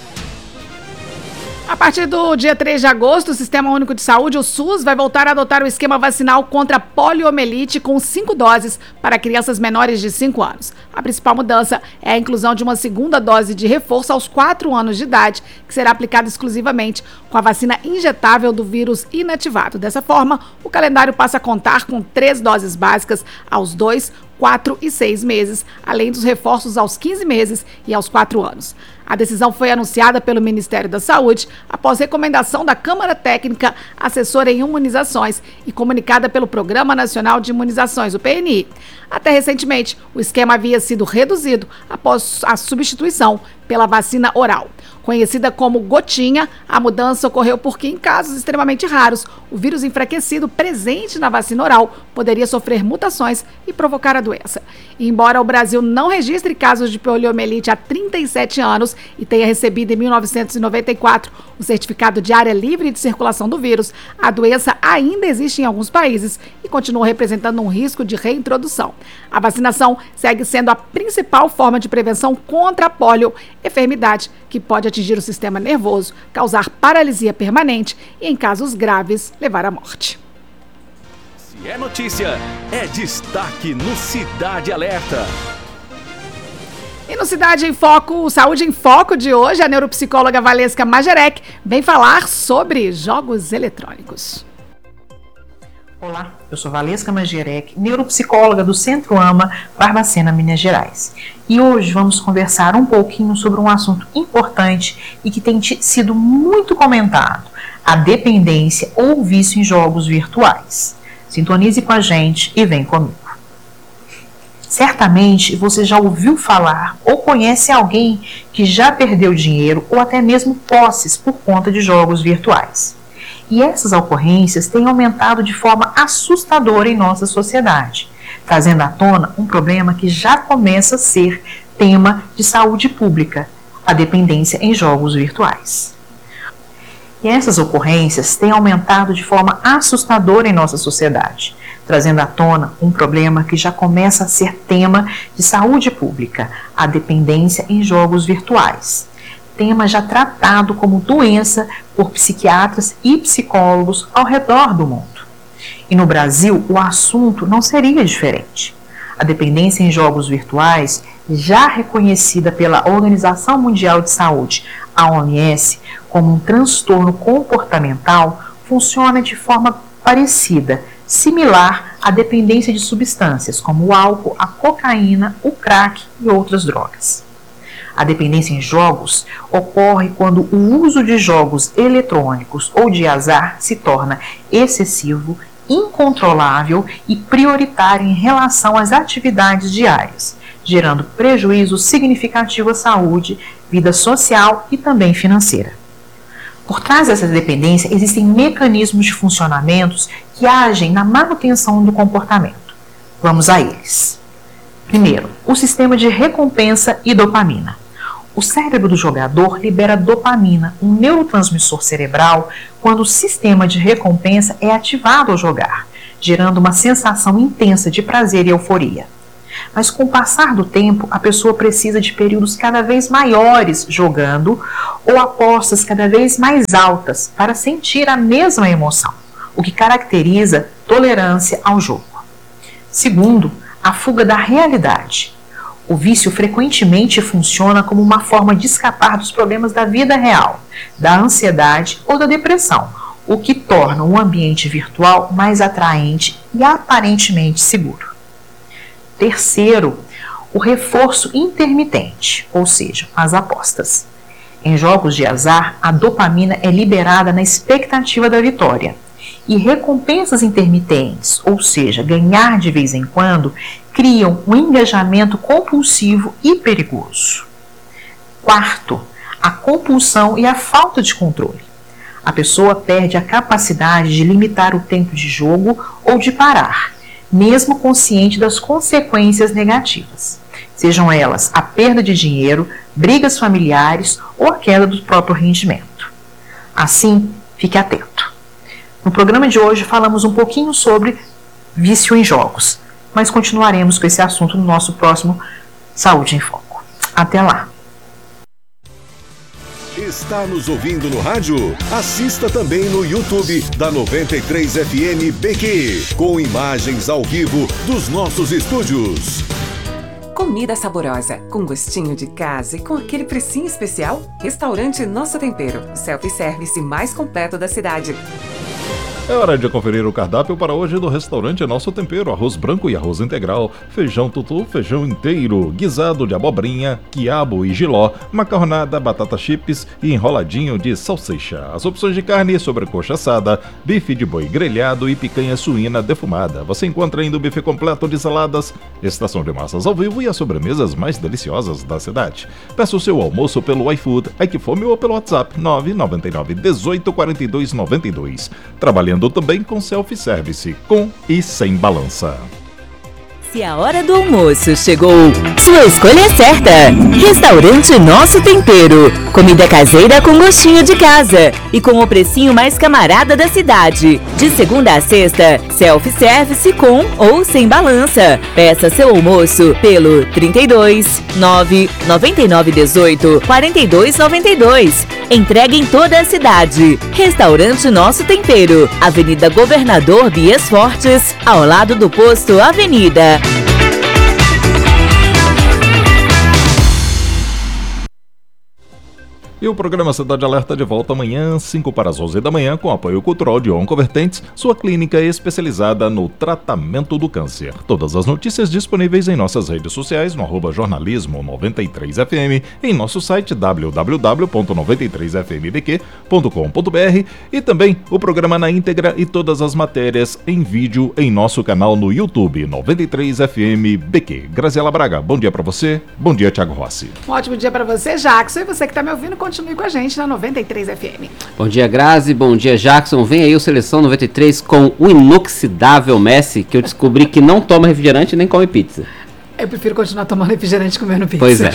A partir do dia três de agosto, o Sistema Único de Saúde, o SUS, vai voltar a adotar o esquema vacinal contra a poliomielite com cinco doses para crianças menores de cinco anos. A principal mudança é a inclusão de uma segunda dose de reforço aos quatro anos de idade, que será aplicada exclusivamente com a vacina injetável do vírus inativado. Dessa forma, o calendário passa a contar com três doses básicas aos dois, quatro e seis meses, além dos reforços aos quinze meses e aos quatro anos. A decisão foi anunciada pelo Ministério da Saúde após recomendação da Câmara Técnica Assessora em Imunizações e comunicada pelo Programa Nacional de Imunizações, o P N I. Até recentemente, o esquema havia sido reduzido após a substituição pela vacina oral. Conhecida como gotinha, a mudança ocorreu porque, em casos extremamente raros, o vírus enfraquecido presente na vacina oral poderia sofrer mutações e provocar a doença. E embora o Brasil não registre casos de poliomielite há trinta e sete anos e tenha recebido em mil novecentos e noventa e quatro o certificado de área livre de circulação do vírus, a doença ainda existe em alguns países e continua representando um risco de reintrodução. A vacinação segue sendo a principal forma de prevenção contra a polio, enfermidade que pode atingir o sistema nervoso, causar paralisia permanente e, em casos graves, levar à morte. Se é notícia, é destaque no Cidade Alerta. E no Cidade em Foco, o Saúde em Foco de hoje, a neuropsicóloga Valesca Majerec vem falar sobre jogos eletrônicos. Olá, eu sou Valesca Majerec, neuropsicóloga do Centro AMA, Barbacena, Minas Gerais. E hoje vamos conversar um pouquinho sobre um assunto importante e que tem sido muito comentado, a dependência ou vício em jogos virtuais. Sintonize com a gente e vem comigo. Certamente você já ouviu falar ou conhece alguém que já perdeu dinheiro ou até mesmo posses por conta de jogos virtuais. E essas ocorrências têm aumentado de forma assustadora em nossa sociedade, trazendo à tona um problema que já começa a ser tema de saúde pública, a dependência em jogos virtuais. E essas ocorrências têm aumentado de forma assustadora em nossa sociedade, trazendo à tona um problema que já começa a ser tema de saúde pública, a dependência em jogos virtuais. Tema já tratado como doença por psiquiatras e psicólogos ao redor do mundo. E no Brasil, o assunto não seria diferente. A dependência em jogos virtuais, já reconhecida pela Organização Mundial de Saúde, a O M S, como um transtorno comportamental, funciona de forma parecida, similar à dependência de substâncias como o álcool, a cocaína, o crack e outras drogas. A dependência em jogos ocorre quando o uso de jogos eletrônicos ou de azar se torna excessivo, incontrolável e prioritário em relação às atividades diárias, gerando prejuízo significativo à saúde, vida social e também financeira. Por trás dessa dependência existem mecanismos de funcionamentos que agem na manutenção do comportamento. Vamos a eles. Primeiro, o sistema de recompensa e dopamina. O cérebro do jogador libera dopamina, um neurotransmissor cerebral, quando o sistema de recompensa é ativado ao jogar, gerando uma sensação intensa de prazer e euforia. Mas com o passar do tempo, a pessoa precisa de períodos cada vez maiores jogando ou apostas cada vez mais altas para sentir a mesma emoção, o que caracteriza tolerância ao jogo. Segundo, a fuga da realidade. O vício frequentemente funciona como uma forma de escapar dos problemas da vida real, da ansiedade ou da depressão, o que torna o ambiente virtual mais atraente e aparentemente seguro. Terceiro, o reforço intermitente, ou seja, as apostas. Em jogos de azar, a dopamina é liberada na expectativa da vitória. E recompensas intermitentes, ou seja, ganhar de vez em quando, criam um engajamento compulsivo e perigoso. Quarto, a compulsão e a falta de controle. A pessoa perde a capacidade de limitar o tempo de jogo ou de parar, mesmo consciente das consequências negativas, sejam elas a perda de dinheiro, brigas familiares ou a queda do próprio rendimento. Assim, fique atento. No programa de hoje falamos um pouquinho sobre vício em jogos, mas continuaremos com esse assunto no nosso próximo Saúde em Foco. Até lá! Está nos ouvindo no rádio? Assista também no YouTube da noventa e três F M B Q, com imagens ao vivo dos nossos estúdios. Comida saborosa, com gostinho de casa e com aquele precinho especial? Restaurante Nosso Tempero, self-service mais completo da cidade. É hora de conferir o cardápio para hoje do restaurante Nosso Tempero. Arroz branco e arroz integral, feijão tutu, feijão inteiro, guisado de abobrinha, quiabo e jiló, macarronada, batata chips e enroladinho de salsicha. As opções de carne: sobrecoxa assada, bife de boi grelhado e picanha suína defumada. Você encontra ainda o buffet completo de saladas, estação de massas ao vivo e as sobremesas mais deliciosas da cidade. Peça o seu almoço pelo iFood, iQfome ou pelo WhatsApp nove nove nove, dezoito, quarenta e dois, noventa e dois. Trabalhando também com self-service, com e sem balança. Se a hora do almoço chegou, sua escolha é certa. Restaurante Nosso Tempero. Comida caseira com gostinho de casa e com o precinho mais camarada da cidade. De segunda a sexta, self-service com ou sem balança. Peça seu almoço pelo trinta e dois, nove, noventa e nove, dezoito, quarenta e dois, noventa e dois. Entrega em toda a cidade. Restaurante Nosso Tempero. Avenida Governador Bias Fortes, ao lado do posto Avenida. E o programa Cidade Alerta de volta amanhã, cinco para as onze da manhã, com apoio cultural de Oncovertentes, sua clínica especializada no tratamento do câncer. Todas as notícias disponíveis em nossas redes sociais, no arroba jornalismo noventa e três F M, em nosso site w w w ponto noventa e três f m b q ponto com ponto b r e também o programa na íntegra e todas as matérias em vídeo em nosso canal no YouTube, noventa e três F M B Q. Graziela Braga, bom dia para você. Bom dia, Thiago Rossi. Um ótimo dia para você, Jackson, e você que está me ouvindo, continue com a gente na noventa e três F M. Bom dia, Grazi. Bom dia, Jackson. Vem aí o Seleção noventa e três com o inoxidável Messi, que eu descobri que não toma refrigerante nem come pizza. Eu prefiro continuar tomando refrigerante e comendo pizza. Pois é.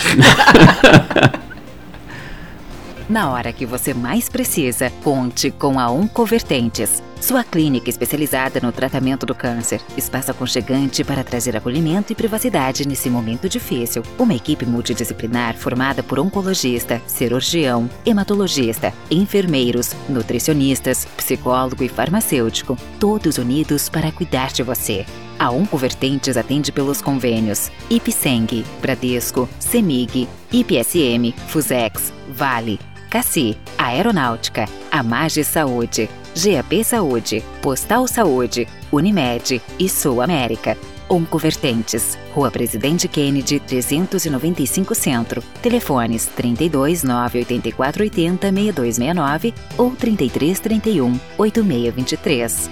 Na hora que você mais precisa, conte com a Oncovertentes, sua clínica especializada no tratamento do câncer. Espaço aconchegante para trazer acolhimento e privacidade nesse momento difícil. Uma equipe multidisciplinar formada por oncologista, cirurgião, hematologista, enfermeiros, nutricionistas, psicólogo e farmacêutico, todos unidos para cuidar de você. A Oncovertentes atende pelos convênios Ipseng, Bradesco, Semig, I P S M, Fusex, Vale, Cassi, Aeronáutica, Amage Saúde, G A P Saúde, Postal Saúde, Unimed e Sul América. Oncovertentes, Rua Presidente Kennedy, trezentos e noventa e cinco Centro. Telefones trinta e dois, nove, oitenta e quatro, oitenta, sessenta e dois sessenta e nove ou trinta e três, trinta e um, oitenta e seis vinte e três.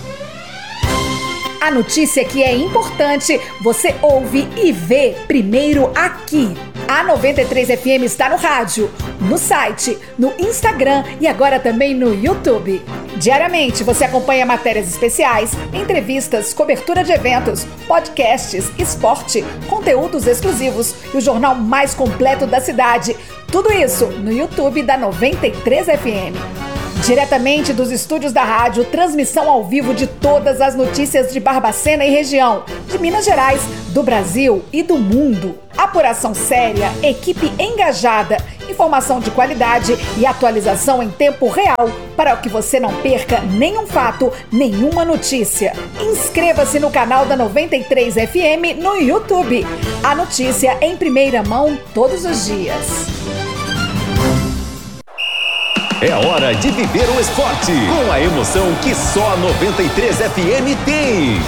A notícia que é importante, você ouve e vê primeiro aqui. A noventa e três F M está no rádio, no site, no Instagram e agora também no YouTube. Diariamente você acompanha matérias especiais, entrevistas, cobertura de eventos, podcasts, esporte, conteúdos exclusivos e o jornal mais completo da cidade. Tudo isso no YouTube da noventa e três F M. Diretamente dos estúdios da rádio, transmissão ao vivo de todas as notícias de Barbacena e região, de Minas Gerais, do Brasil e do mundo. Apuração séria, equipe engajada, informação de qualidade e atualização em tempo real para que você não perca nenhum fato, nenhuma notícia. Inscreva-se no canal da noventa e três F M no YouTube. A notícia em primeira mão todos os dias. É hora de viver o esporte com a emoção que só a noventa e três F M tem.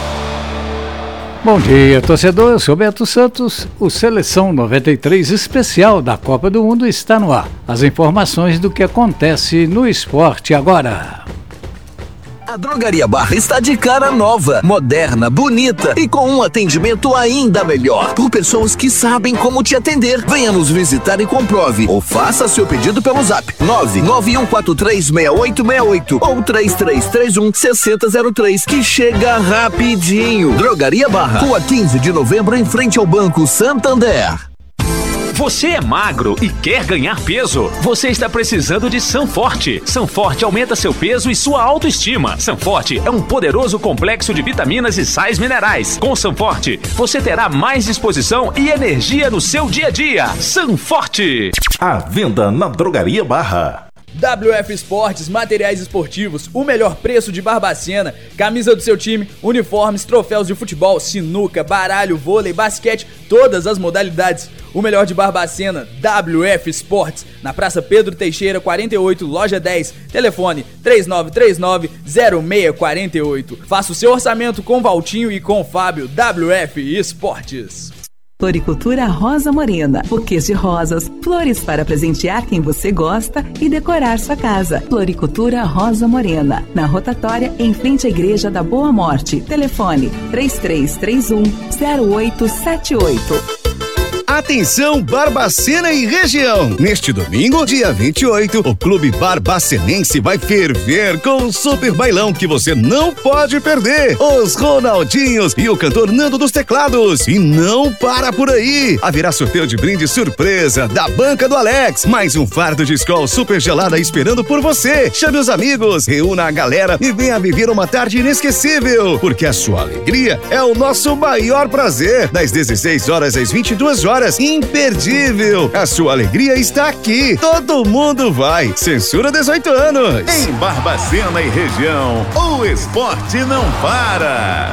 Bom dia, torcedor. Eu sou Beto Santos. O Seleção noventa e três especial da Copa do Mundo está no ar. As informações do que acontece no esporte agora. A Drogaria Barra está de cara nova, moderna, bonita e com um atendimento ainda melhor. Por pessoas que sabem como te atender. Venha nos visitar e comprove. Ou faça seu pedido pelo zap nove nove um quatro três seis oito seis oito ou três três três um seis zero zero três, que chega rapidinho. Drogaria Barra, Rua quinze de novembro, em frente ao Banco Santander. Você é magro e quer ganhar peso? Você está precisando de Sanforte. Sanforte aumenta seu peso e sua autoestima. Sanforte é um poderoso complexo de vitaminas e sais minerais. Com Sanforte, você terá mais disposição e energia no seu dia a dia. Sanforte. À venda na Drogaria Barra. W F Esportes, materiais esportivos, o melhor preço de Barbacena, camisa do seu time, uniformes, troféus de futebol, sinuca, baralho, vôlei, basquete, todas as modalidades. O melhor de Barbacena, W F Esportes, na Praça Pedro Teixeira, quarenta e oito, loja dez, telefone três nove três nove zero seis quatro oito. Faça o seu orçamento com Valtinho e com Fábio. W F Esportes. Floricultura Rosa Morena, buquês de rosas, flores para presentear quem você gosta e decorar sua casa. Floricultura Rosa Morena, na rotatória em frente à Igreja da Boa Morte. Telefone três três três um zero oito sete oito. Atenção, Barbacena e região! Neste domingo, dia vinte e oito, o Clube Barbacenense vai ferver com um super bailão que você não pode perder. Os Ronaldinhos e o cantor Nando dos Teclados. E não para por aí! Haverá sorteio de brinde surpresa da banca do Alex. Mais um fardo de Skol super gelada esperando por você. Chame os amigos, reúna a galera e venha viver uma tarde inesquecível. Porque a sua alegria é o nosso maior prazer. Das dezesseis horas às vinte e duas horas. Imperdível! A sua alegria está aqui. Todo mundo vai. Censura dezoito anos. Em Barbacena e região, o esporte não para.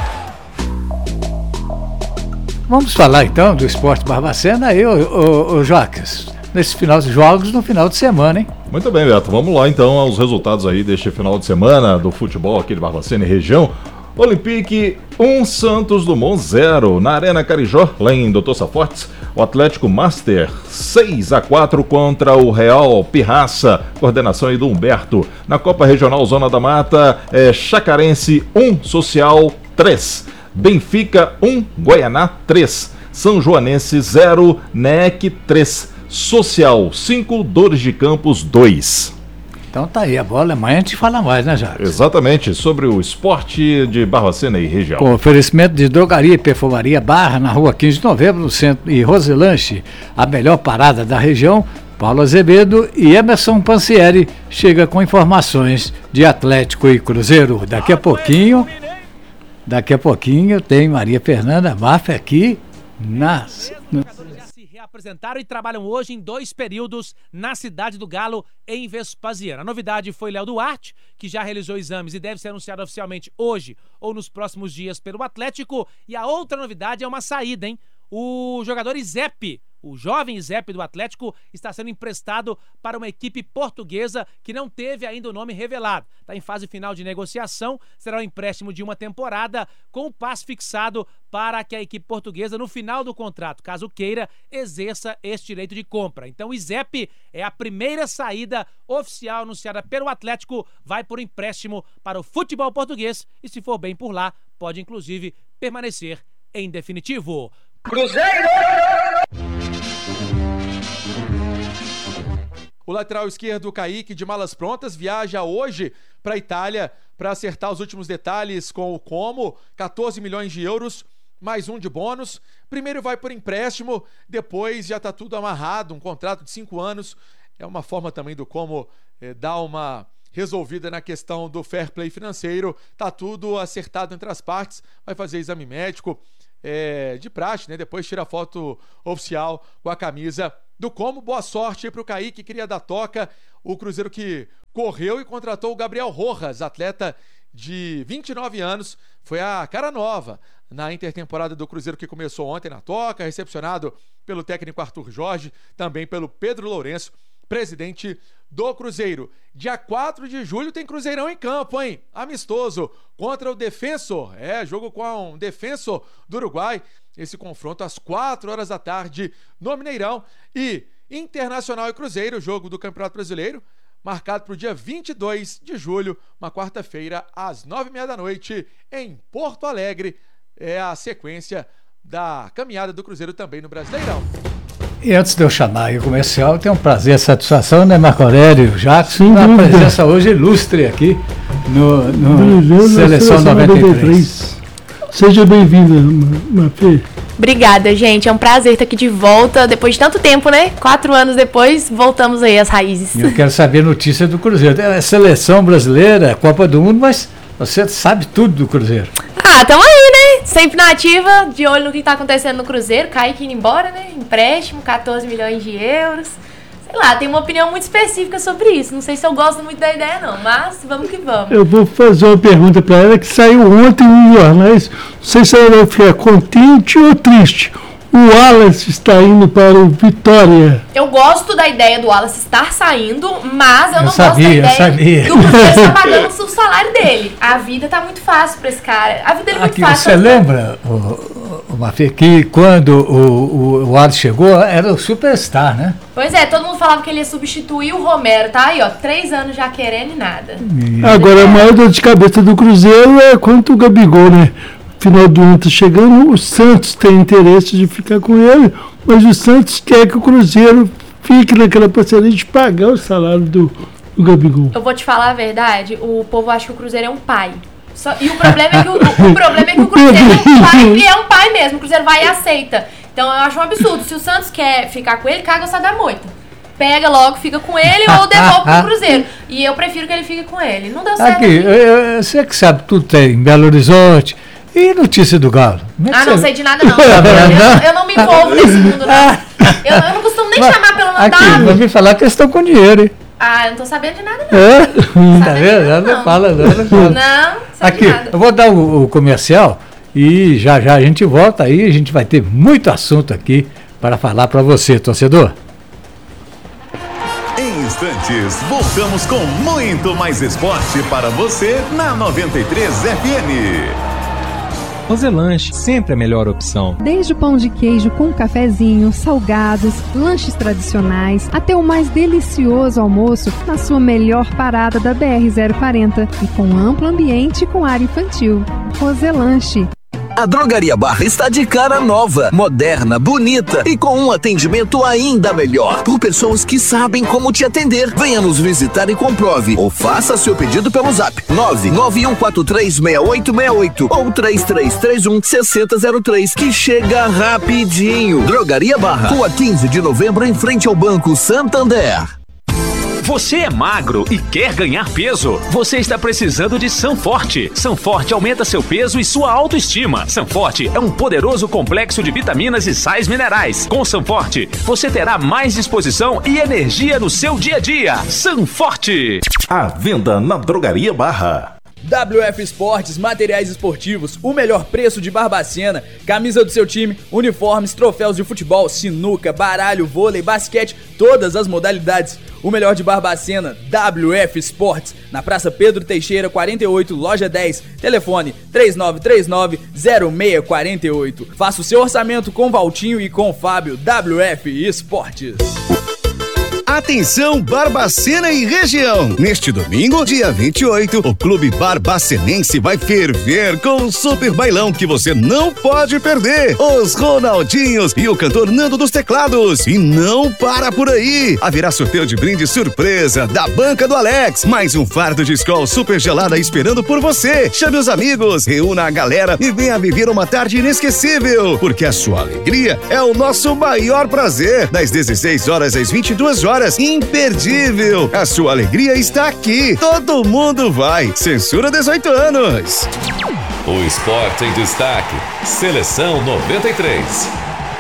Vamos falar então do esporte Barbacena aí, ô, ô, ô Jacques. Nesse final de jogos, no final de semana, hein? Muito bem, Beto. Vamos lá então aos resultados aí deste final de semana do futebol aqui de Barbacena e região. Olympique um, Santos Dumont zero. Na Arena Carijó, lá em doutor Safortes, o Atlético Master seis a quatro contra o Real Pirraça. Coordenação aí do Humberto. Na Copa Regional Zona da Mata, é Chacarense um, Social três. Benfica um, Guaianá três. São Joanense zero, N E C três. Social cinco, Dores de Campos dois. Então tá aí, a bola amanhã a gente fala mais, né, Jacques? Exatamente, sobre o esporte de Barbacena e região. Com oferecimento de drogaria e perfumaria Barra, na rua quinze de novembro, no centro, e Roselanche, a melhor parada da região. Paulo Azevedo e Emerson Pansieri chega com informações de Atlético e Cruzeiro. Daqui a pouquinho, daqui a pouquinho tem Maria Fernanda Mafra aqui nas... Apresentaram e trabalham hoje em dois períodos na Cidade do Galo, em Vespasiano. A novidade foi Léo Duarte, que já realizou exames e deve ser anunciado oficialmente hoje ou nos próximos dias pelo Atlético. E a outra novidade é uma saída, hein? O jogador Izep, o jovem Izep do Atlético, está sendo emprestado para uma equipe portuguesa que não teve ainda o nome revelado. Está em fase final de negociação, será um empréstimo de uma temporada com o passe fixado para que a equipe portuguesa, no final do contrato, caso queira, exerça este direito de compra. Então o Izep é a primeira saída oficial anunciada pelo Atlético, vai por empréstimo para o futebol português e, se for bem por lá, pode inclusive permanecer em definitivo. Cruzeiro! O lateral esquerdo Kaique, de malas prontas, viaja hoje para a Itália para acertar os últimos detalhes com o Como, quatorze milhões de euros, mais um de bônus. Primeiro vai por empréstimo, depois já está tudo amarrado, um contrato de cinco anos. É uma forma também do Como eh, dar uma resolvida na questão do fair play financeiro. Tá tudo acertado entre as partes, vai fazer exame médico é, de praxe, né? Depois tira a foto oficial com a camisa do Como. Boa sorte para o Kaique, queria dar toca. O Cruzeiro que correu e contratou o Gabriel Rojas, atleta de vinte e nove anos, foi a cara nova na intertemporada do Cruzeiro que começou ontem na toca, recepcionado pelo técnico Arthur Jorge, também pelo Pedro Lourenço, presidente do Cruzeiro. Dia quatro de julho tem Cruzeirão em campo, hein? Amistoso contra o Defensor. É, jogo com um Defensor do Uruguai. Esse confronto às quatro horas da tarde no Mineirão. E Internacional e Cruzeiro, jogo do Campeonato Brasileiro, marcado para o dia vinte e dois de julho, uma quarta-feira, às nove e meia da noite, em Porto Alegre. É a sequência da caminhada do Cruzeiro também no Brasileirão. E antes de eu chamar aí o comercial, eu tenho um prazer e satisfação, né, Marco Aurélio Jackson, a presença hoje ilustre aqui no, no Seleção noventa e três. Seja bem-vinda, Mafê. Obrigada, gente. É um prazer estar aqui de volta, depois de tanto tempo, né? Quatro anos depois, voltamos aí às raízes. Eu quero saber notícia do Cruzeiro. É Seleção brasileira, Copa do Mundo, mas você sabe tudo do Cruzeiro. Ah, tamo aí, né? Sempre na ativa, de olho no que tá acontecendo no Cruzeiro. Kaique indo embora, né? Empréstimo, catorze milhões de euros. Sei lá, tem uma opinião muito específica sobre isso. Não sei se eu gosto muito da ideia, não, mas vamos que vamos. Eu vou fazer uma pergunta para ela que saiu ontem nos jornais. Não sei se ela vai ficar contente ou triste. O Wallace está indo para o Vitória. Eu gosto da ideia do Wallace estar saindo, mas eu, eu não sabia, gosto da ideia eu do Cruzeiro estar pagando o salário dele. A vida tá muito fácil para esse cara. A vida dele é muito Aqui, fácil. Você lembra, o, o Mafê, que quando o, o Wallace chegou, era o superstar, né? Pois é, todo mundo falava que ele ia substituir o Romero, tá aí, ó, três anos já querendo e nada. Agora, a maior dor de cabeça do Cruzeiro é quanto o Gabigol, né? Final do ano está chegando, o Santos tem interesse de ficar com ele, mas o Santos quer que o Cruzeiro fique naquela parceria de pagar o salário do, do Gabigol. Eu vou te falar a verdade, o povo acha que o Cruzeiro é um pai. Só, e o problema é que o, o, problema é que o Cruzeiro é um pai, e é um pai mesmo, o Cruzeiro vai e aceita. Então eu acho um absurdo, se o Santos quer ficar com ele, caga o da moita. Pega logo, fica com ele ou devolve pro Cruzeiro. E eu prefiro que ele fique com ele. Não deu certo. Aqui, eu, você que sabe, tudo tem em Belo Horizonte. E notícia do Galo? É ah, não você... sei de nada não. eu, eu não me envolvo nesse mundo, não. Eu, eu não costumo nem mas, chamar pelo nome aqui, da... Vai me falar que eles estão com dinheiro, hein? Ah, eu não tô sabendo de nada, não. É? Não tá vendo? Não, não fala, não. Não, fala. não aqui, de nada. Eu vou dar o, o comercial e já já a gente volta aí. A gente vai ter muito assunto aqui para falar para você, torcedor. Em instantes, voltamos com muito mais esporte para você na noventa e três F M. Roselanche, sempre a melhor opção. Desde o pão de queijo com cafezinho, salgados, lanches tradicionais, até o mais delicioso almoço na sua melhor parada da B R zero quarenta e com amplo ambiente com área infantil. Roselanche. A Drogaria Barra está de cara nova, moderna, bonita e com um atendimento ainda melhor. Por pessoas que sabem como te atender. Venha nos visitar e comprove. Ou faça seu pedido pelo zap nove nove um quatro três seis oito seis oito ou três três três um seis zero zero três, que chega rapidinho. Drogaria Barra, Rua quinze de novembro, em frente ao Banco Santander. Você é magro e quer ganhar peso? Você está precisando de Sanforte. Sanforte aumenta seu peso e sua autoestima. Sanforte é um poderoso complexo de vitaminas e sais minerais. Com Sanforte, você terá mais disposição e energia no seu dia a dia. Sanforte. À venda na Drogaria Barra. W F Esportes, materiais esportivos, o melhor preço de Barbacena, camisa do seu time, uniformes, troféus de futebol, sinuca, baralho, vôlei, basquete, todas as modalidades. O melhor de Barbacena, W F Esportes, na Praça Pedro Teixeira, quarenta e oito, loja dez, telefone três nove três nove zero seis quatro oito. Faça o seu orçamento com Valtinho e com Fábio. W F Esportes. Atenção, Barbacena e região! Neste domingo, dia vinte e oito, o Clube Barbacenense vai ferver com um super bailão que você não pode perder. Os Ronaldinhos e o cantor Nando dos Teclados. E não para por aí! Haverá sorteio de brinde surpresa da banca do Alex. Mais um fardo de Skol super gelada esperando por você. Chame os amigos, reúna a galera e venha viver uma tarde inesquecível. Porque a sua alegria é o nosso maior prazer. Das dezesseis horas às vinte e duas horas. Imperdível! A sua alegria está aqui. Todo mundo vai. Censura dezoito anos. O esporte em destaque. Seleção noventa e três.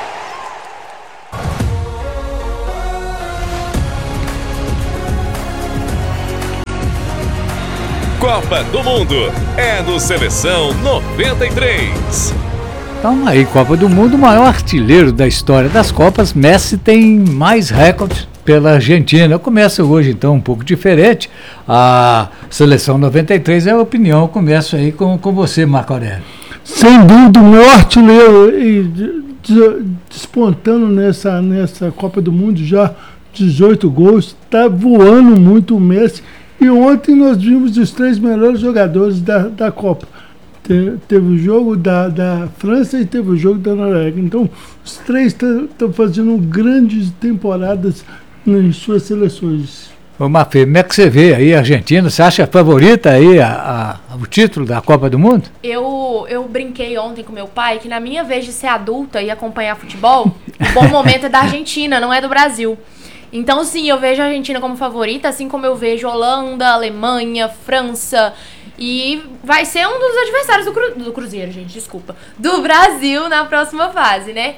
Copa do Mundo é no Seleção noventa e três. Então aí, Copa do Mundo, o maior artilheiro da história das Copas. Messi tem mais recordes pela Argentina. Eu começo hoje, então, um pouco diferente. A seleção noventa e três é a opinião. Eu começo aí com, com você, Marco Aurélio. Sem dúvida, o maior artilheiro e despontando nessa, nessa Copa do Mundo, já dezoito gols, está voando muito o Messi. E ontem nós vimos os três melhores jogadores da, da Copa. Te, teve o jogo da, da França e teve o jogo da Noruega. Então, os três estão fazendo grandes temporadas em suas seleções. Ô Mafê, como é que você vê aí a Argentina? Você acha favorita aí a, a, o título da Copa do Mundo? Eu, eu brinquei ontem com meu pai que na minha vez de ser adulta e acompanhar futebol, o bom momento é da Argentina, não é do Brasil. Então sim, eu vejo a Argentina como favorita, assim como eu vejo Holanda, Alemanha, França, e vai ser um dos adversários do, cru, do Cruzeiro, gente, desculpa, do Brasil na próxima fase, né?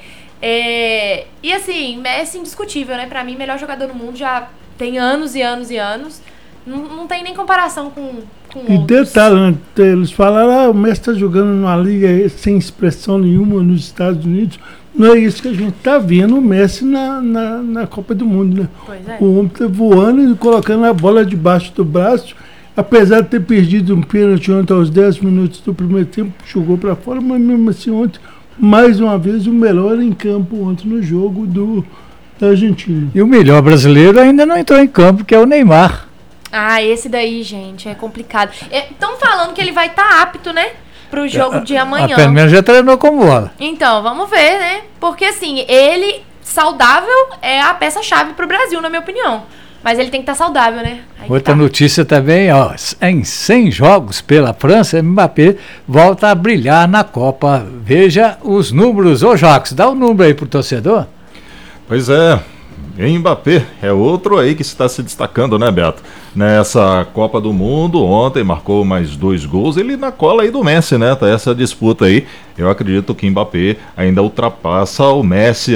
É, e assim, Messi indiscutível, né? Pra mim, melhor jogador do mundo já tem anos e anos e anos. Não, não tem nem comparação com, com e outros. detalhe, eles falaram, ah, o Messi está jogando numa liga sem expressão nenhuma nos Estados Unidos. Não é isso que a gente está vendo o Messi na, na, na Copa do Mundo, né? Pois é. O homem está voando e colocando a bola debaixo do braço. Apesar de ter perdido um pênalti ontem aos dez minutos do primeiro tempo, jogou para fora, mas mesmo assim ontem, mais uma vez, o melhor em campo ontem no jogo do, da Argentina. E o melhor brasileiro ainda não entrou em campo, que é o Neymar. Ah, esse daí, gente, é complicado. Estão falando que ele vai estar tá apto, né? Pro jogo de amanhã. Pelo menos já treinou com bola. Então, vamos ver, né? Porque assim, ele saudável é a peça-chave pro Brasil, na minha opinião. Mas ele tem que estar tá saudável, né? Aí Outra tá. notícia também, ó, em cem jogos pela França, Mbappé volta a brilhar na Copa. Veja os números. Ô Jacques, dá o um número aí pro torcedor. Pois é, Mbappé é outro aí que está se destacando, né, Beto? Nessa Copa do Mundo, ontem marcou mais dois gols, ele na cola aí do Messi, né? Tá essa disputa aí. Eu acredito que Mbappé ainda ultrapassa o Messi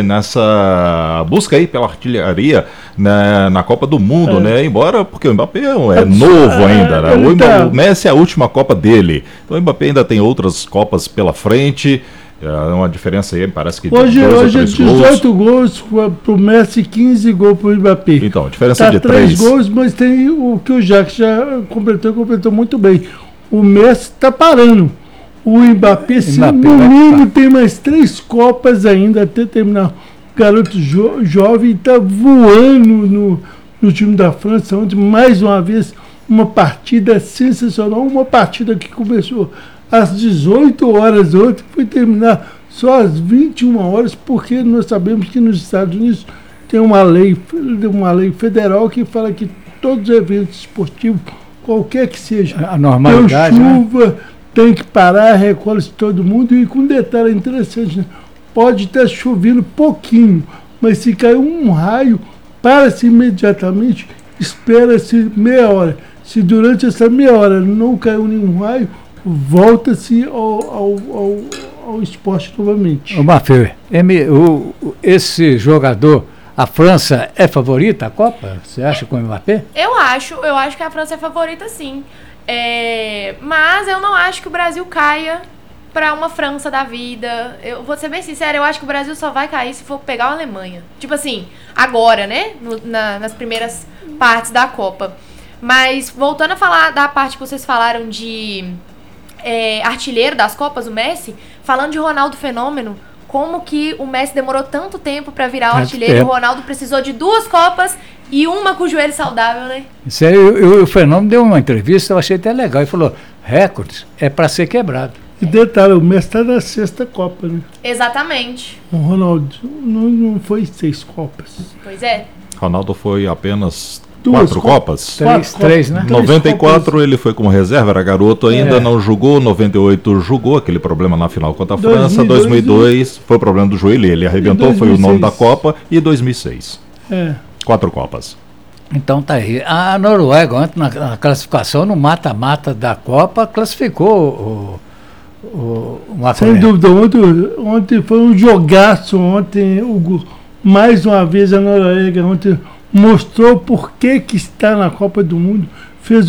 nessa busca aí pela artilharia na, na Copa do Mundo, é. né? Embora, porque o Mbappé é novo ainda, né? O, Mbappé, o Messi é a última Copa dele. Então o Mbappé ainda tem outras Copas pela frente. É uma diferença aí, parece que hoje, dois hoje é dezoito gols, gols pro Messi, quinze gols pro Mbappé. Então, diferença tá de três. três gols, mas tem o que o Jacques já completou, completou muito bem. O Messi tá parando. O Mbappé, se Mbappé no mínimo, tem mais três Copas ainda até terminar. O garoto jo jovem tá voando no, no time da França. Ontem, mais uma vez, uma partida sensacional. Uma partida que começou às dezoito horas ontem, foi terminar só às vinte e uma horas, porque nós sabemos que nos Estados Unidos tem uma lei, uma lei federal que fala que todos os eventos esportivos, qualquer que seja, a normalidade, tem chuva, né? Tem que parar, recolhe-se todo mundo, e com um detalhe interessante, né? Pode estar chovendo pouquinho, mas se cair um raio, para-se imediatamente, espera-se meia hora. Se durante essa meia hora não caiu nenhum raio, volta-se ao, ao, ao, ao esporte novamente. O Mafê, o, esse jogador, a França é favorita à Copa? Você acha com o Mbappé? Eu acho, eu acho que a França é favorita sim. É, mas eu não acho que o Brasil caia para uma França da vida. Eu vou ser bem sincera, eu acho que o Brasil só vai cair se for pegar a Alemanha. Tipo assim, agora, né? No, na, nas primeiras partes da Copa. Mas voltando a falar da parte que vocês falaram de É, artilheiro das Copas, o Messi, falando de Ronaldo Fenômeno, como que o Messi demorou tanto tempo para virar o artilheiro, e o Ronaldo precisou de duas Copas e uma com o joelho saudável, né? Isso aí, eu, eu, o Fenômeno deu uma entrevista, eu achei até legal, ele falou, recordes é para ser quebrado. E detalhe, o Messi está na sexta Copa, né? Exatamente. O Ronaldo não, não foi seis Copas. Pois é. Ronaldo foi apenas Duas quatro Copas? Três, três, né? noventa e quatro ele foi como reserva, era garoto ainda, É. não jogou. noventa e oito jogou, aquele problema na final contra a dois mil e França. dois, dois mil e dois foi o problema do joelho, ele arrebentou, foi o nome da Copa. E dois mil e seis. É. Quatro Copas. Então tá aí. A Noruega, ontem na, na classificação, no mata-mata da Copa, classificou o, o, o Marco Sem Aurélio. dúvida, ontem, ontem foi um jogaço. Ontem, o, mais uma vez, a Noruega ontem mostrou por que, que está na Copa do Mundo.